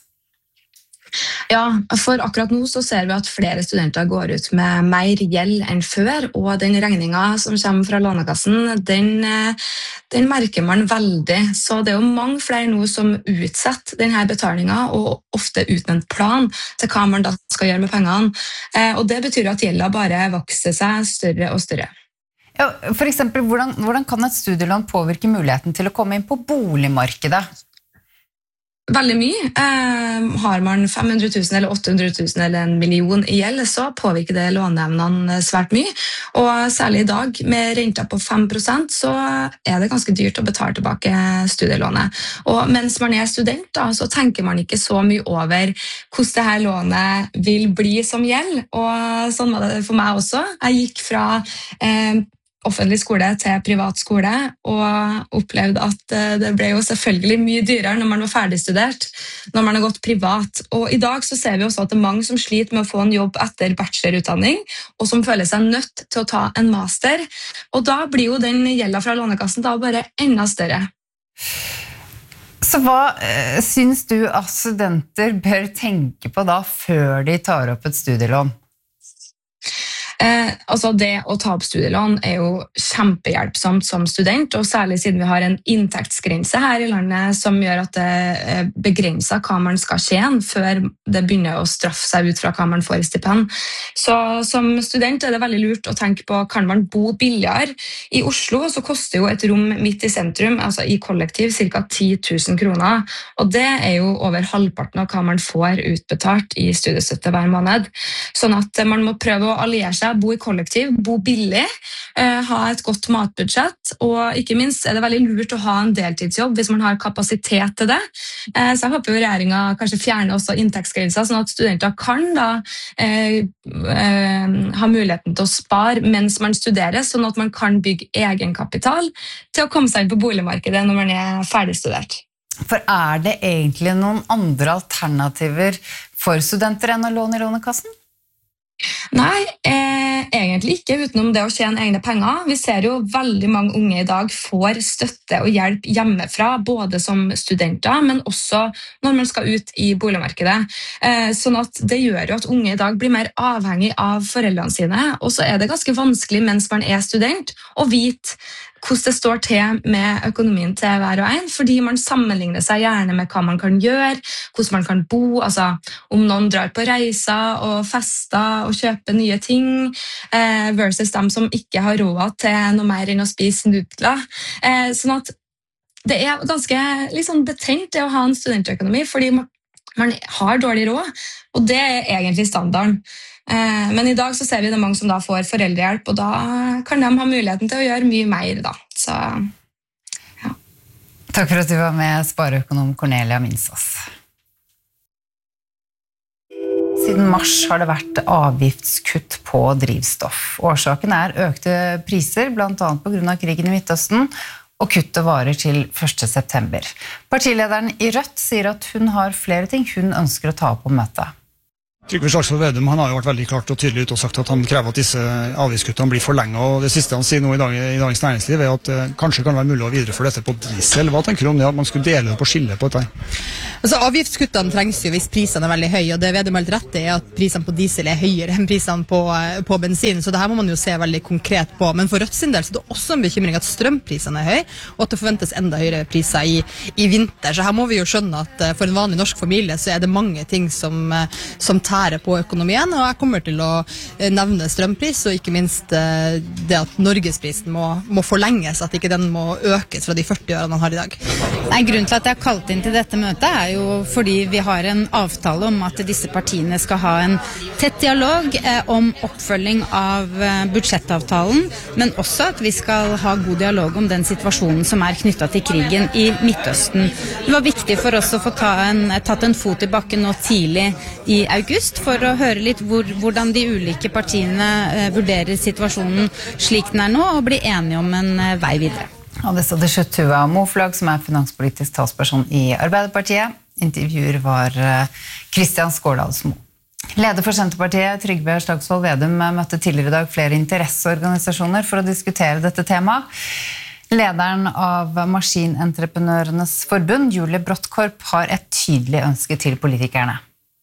Ja, for akkurat nå så ser vi at flere studenter går ut med mer gjeld enn før, og den regningen som kommer fra Lånekassen, den, den merker man veldig. Så det er jo mange flere nå som utsetter denne betalingen, og ofte uten en plan til hva man da skal gjøre med pengene. Og det betyr at gjelda bare vokser seg større og større. Ja, for eksempel, hvordan, hvordan kan et studielån påvirke muligheten til å komme inn på boligmarkedet? Veldig mye. Eh, har man fem hundre tusen eller åtte hundre tusen eller en million i gjeld, så påvirker det låneevnene svært mye. Og særlig i dag, med renta på fem prosent, så er det ganske dyrt å betale tilbake studielånet. Og mens man er student, da, så tenker man ikke så mye over hvordan dette lånet vil bli som gjeld. Og sånn var det for meg også. Jeg gikk fra eh, offentlig skole til privat skole, og opplevde at det ble jo selvfølgelig mye dyrere når man var ferdigstudert, når man har gått privat. Og i dag så ser vi også at det er mange som sliter med å få en jobb etter bachelorutdanning, og som føler seg nødt til å ta en master. Og da blir jo den gjelda fra Lånekassen da bare enda større. Så hva eh, syns du at studenter bør tenke på da før de tar opp et studielån? Eh, altså det å ta opp studielån er jo kjempehjelpsomt som student, og særlig siden vi har en inntektsgrense her i landet som gjør at det begrenser hva man skal tjene før det begynner å straffe seg ut fra hva man får i stipend. Så som student er det veldig lurt å tenke på, kan man bo billigere? I Oslo så koster jo et rom midt i sentrum, altså i kollektiv, ca. ti tusen kroner, og det er jo over halvparten av hva man får utbetalt i studiestøtte hver måned. Sånn at man må prøve å alliere seg seg, bo i kollektiv, bo billig, eh, ha et godt matbudsjett, og ikke minst er det veldig lurt å ha en deltidsjobb hvis man har kapasitet til det. Eh, så jeg håper jo regjeringen kanskje fjerner også inntektsgrenser, sånn at studenter kan da eh, eh, ha muligheten til å spare mens man studerer, sånn at man kan bygge egenkapital til å komme seg inn på boligmarkedet når man er ferdigstudert. For er det egentlig noen andre alternativer for studenter enn å låne i Lånekassen? Nei, eh, egentlig ikke utenom det å tjene egne penger. Vi ser jo veldig mange unge i dag får støtte og hjelp hjemmefra, både som studenter, men også når man skal ut i boligmarkedet. Eh, sånn at det gjør jo at unge i dag blir mer avhengig av foreldrene sine, og så er det ganske vanskelig mens man er student å vite hvordan det står til med økonomien til hver og en, fordi man sammenligner seg gjerne med hva man kan gjøre, hvordan man kan bo, altså om noen drar på reiser og fester og kjøper nye ting, eh, versus dem som ikke har råd til noe mer enn å spise nudler. Eh, sånn at det er ganske liksom, betenkt det å ha en studentøkonomi, fordi man, man har dårlig råd, og det er egentlig standarden. Men i dag så ser vi det mange som da får foreldrehjelp, og da kan de ha muligheten til å gjøre mye mer da. Så, ja. Takk for at du var med, spareøkonom Cornelia Minsås. Siden mars har det vært avgiftskutt på drivstoff. Årsaken er økte priser, blant annet på grunn av krigen i Midtøsten, og kuttet varer til første september. Partilederen i Rødt sier at hun har flere ting hun ønsker å ta opp på møtet. Trygve Slagsvold Vedum han har jo vært veldig klart og tydelig ut og sagt at han krever at disse avgiftskuttene blir forlenget, og det siste han sier nå i, dag, i Dagens Næringsliv er at eh, kanskje kan det være mulig å videreføre dette på diesel. Hva tenker du om det, at man skulle dele det på skille på dette? Altså, avgiftskuttene trengs jo hvis prisene er veldig høye, og det Vedum helt rett er at prisene på diesel er høyere enn prisene på, på bensin, så det her må man jo se veldig konkret på. Men for Rødt sin del så er det også en bekymring at strømprisene er høye, og at det forventes enda høyere priser i, i vinter. Så her må vi jo skjønne at for en vanlig norsk familie så er det mange ting som, som tar på økonomien, og jeg kommer til å nevne strømpris, og ikke minst det at Norgesprisen må, må forlenges, at ikke den må økes fra de førti ørene man har i dag. Nei, grunnen til at jeg har kalt inn til dette møtet er jo fordi vi har en avtale om at disse partiene skal ha en tett dialog eh, om oppfølging av eh, budsjettavtalen, men også at vi skal ha god dialog om den situasjonen som er knyttet til krigen i Midtøsten. Det var viktig for oss å få ta en, tatt en fot i bakken nå tidlig i august, for å høre litt hvor, hvordan de ulike partiene eh, vurderer situasjonen slik den er nå, og bli enige om en eh, vei videre. Og det sa det slutt Tuva Moflag, som er finanspolitisk talsperson i Arbeiderpartiet. Intervjuer var Kristian Skårdalsmo. Leder for Senterpartiet, Trygve Slagsvold Vedum, møtte tidligere i dag flere interesseorganisasjoner for å diskutere dette temaet. Lederen av Maskinentreprenørenes forbund, Julie Brottkorp, har et tydelig ønske til politikerne.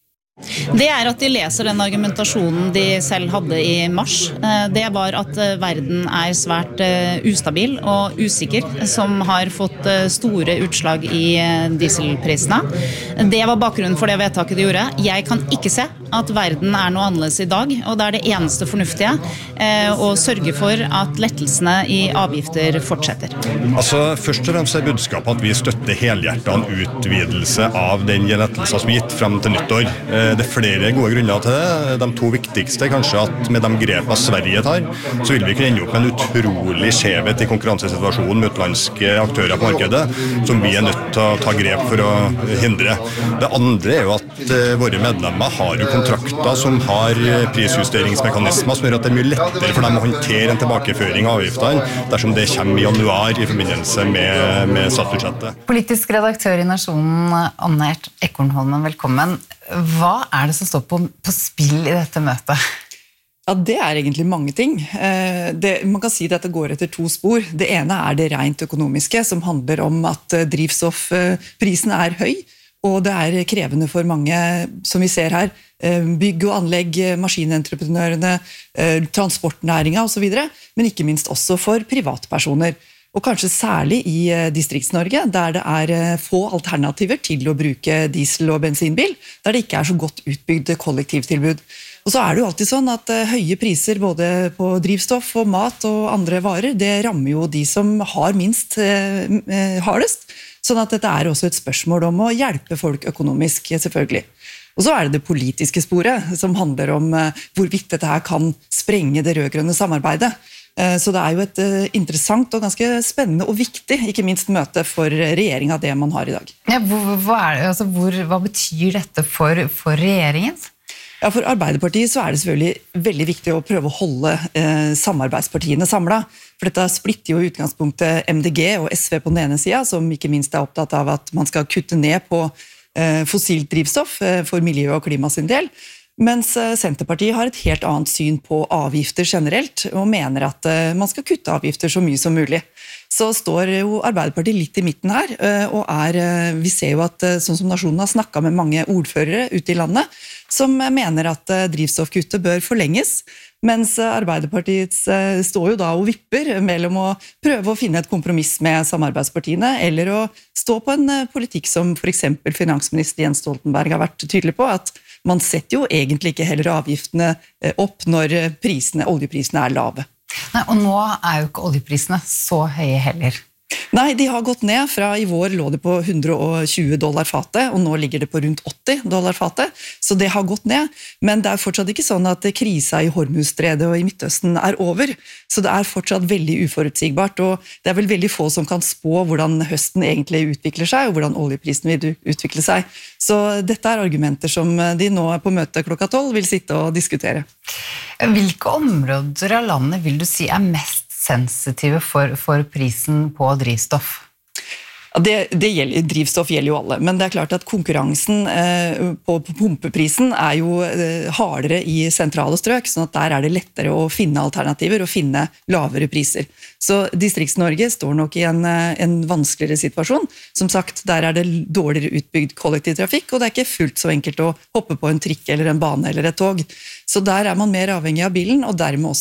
Det er at de leser den argumentasjonen de selv hadde i mars. Det var at verden er svært ustabil og usikker, som har fått store utslag i dieselprisene. Det var bakgrunnen for det vedtaket de gjorde. Jeg kan ikke se at verden er noe annerledes i dag, og det er det eneste fornuftige å sørge for at lettelsene i avgifter fortsetter. Altså, først og fremst er budskapet at vi støtter helhjertet en utvidelse av den lettelsen som er gitt frem til nyttår. Det er flere gode grunner til det. De to viktigste er kanskje at med de grepene Sverige tar, så vil vi kunne ende opp med en utrolig skjevhet i konkurransesituasjonen med utenlandske aktører på markedet, som vi er nødt til å ta grep for å hindre. Det andre er jo at våre medlemmer har jo kontrakter som har prisjusteringsmekanismer som gjør at det er mye lettere for dem å håndtere en tilbakeføring av avgiftene dersom det kommer i januar i forbindelse med, med statsbudsjettet. Politisk redaktør i Nasjonen, Anne Ekornholmen, velkommen. Hva er det som står på, på spill i dette møtet? Ja, det er egentlig mange ting. Det, man kan si at dette går etter to spor. Det ene er det rent økonomiske, som handler om at drivstoffprisen er høy, og det er krevende for mange, som vi ser her, bygg og anlegg, maskinentreprenørene, transportnæringen og så videre, men ikke minst også for privatpersoner. Og kanskje særlig i Distrikts-Norge, der det er få alternativer til å bruke diesel- og bensinbil, der det ikke er så godt utbygd kollektivtilbud. Og så er det jo alltid sånn at høye priser både på drivstoff og mat og andre varer, det rammer jo de som har minst hardest. Sånn at dette er også et spørsmål om å hjelpe folk økonomisk, selvfølgelig. Og så er det det politiske sporet, som handler om hvorvidt dette her kan sprenge det rødgrønne samarbeidet. Så det er jo et interessant og ganske spennende og viktig, ikke minst møte for regjeringen av det man har i dag. Ja, hva, hva, er det, altså, hvor, hva betyr dette for, for regjeringen? Ja, For Arbeiderpartiet så er det selvfølgelig veldig viktig å prøve å holde eh, samarbeidspartiene samlet. For dette splitter jo i utgangspunktet M D G og S V på den ene siden, som ikke minst er opptatt av at man skal kutte ned på eh, fossilt drivstoff eh, for miljø og klima sin del. Mens Senterpartiet har et helt annet syn på avgifter generelt, og mener at man skal kutte avgifter så mye som mulig. Så står jo Arbeiderpartiet litt i midten her, og er, vi ser jo at sånn som Nasjonen har snakket med mange ordførere ute i landet, som mener at drivstoffkuttet bør forlenges, mens Arbeiderpartiet står jo da og vipper mellom å prøve å finne et kompromiss med samarbeidspartiene, eller å stå på en politikk som for eksempel finansminister Jens Stoltenberg har vært tydelig på, at man setter jo egentlig ikke heller avgiftene opp når prisene, oljeprisene er lave. Nei, og nå er jo ikke oljeprisene så høye heller. Nei, de har gått ned. Fra i vår lå det på hundre og tjue dollar fatet, og nå ligger det på rundt åtti dollar fatet, så det har gått ned. Men det er fortsatt ikke sånn at krisa i Hormuzstredet og i Midtøsten er over, så det er fortsatt veldig uforutsigbart, og det er vel veldig få som kan spå hvordan høsten egentlig utvikler seg, og hvordan oljeprisen vil utvikle seg. Så dette er argumenter som de nå på møte klokka tolv vil sitte og diskutere. Hvilke områder av landet vil du si er mest sensitive for, for prisen på drivstoff? Ja, det, det gjelder, drivstoff gjelder jo alle, men det er klart at konkurransen eh, på, på pumpeprisen er jo eh, hardere i sentrale strøk, sånn at der er det lettere å finne alternativer og finne lavere priser. Så Distrikts-Norge står nok i en, en vanskeligere situasjon. Som sagt, der er det dårligere utbygd kollektivtrafikk, og det er ikke fullt så enkelt å hoppe på en trikk eller en bane eller et tog. Så der er man mer avhengig av bilen, og dermed også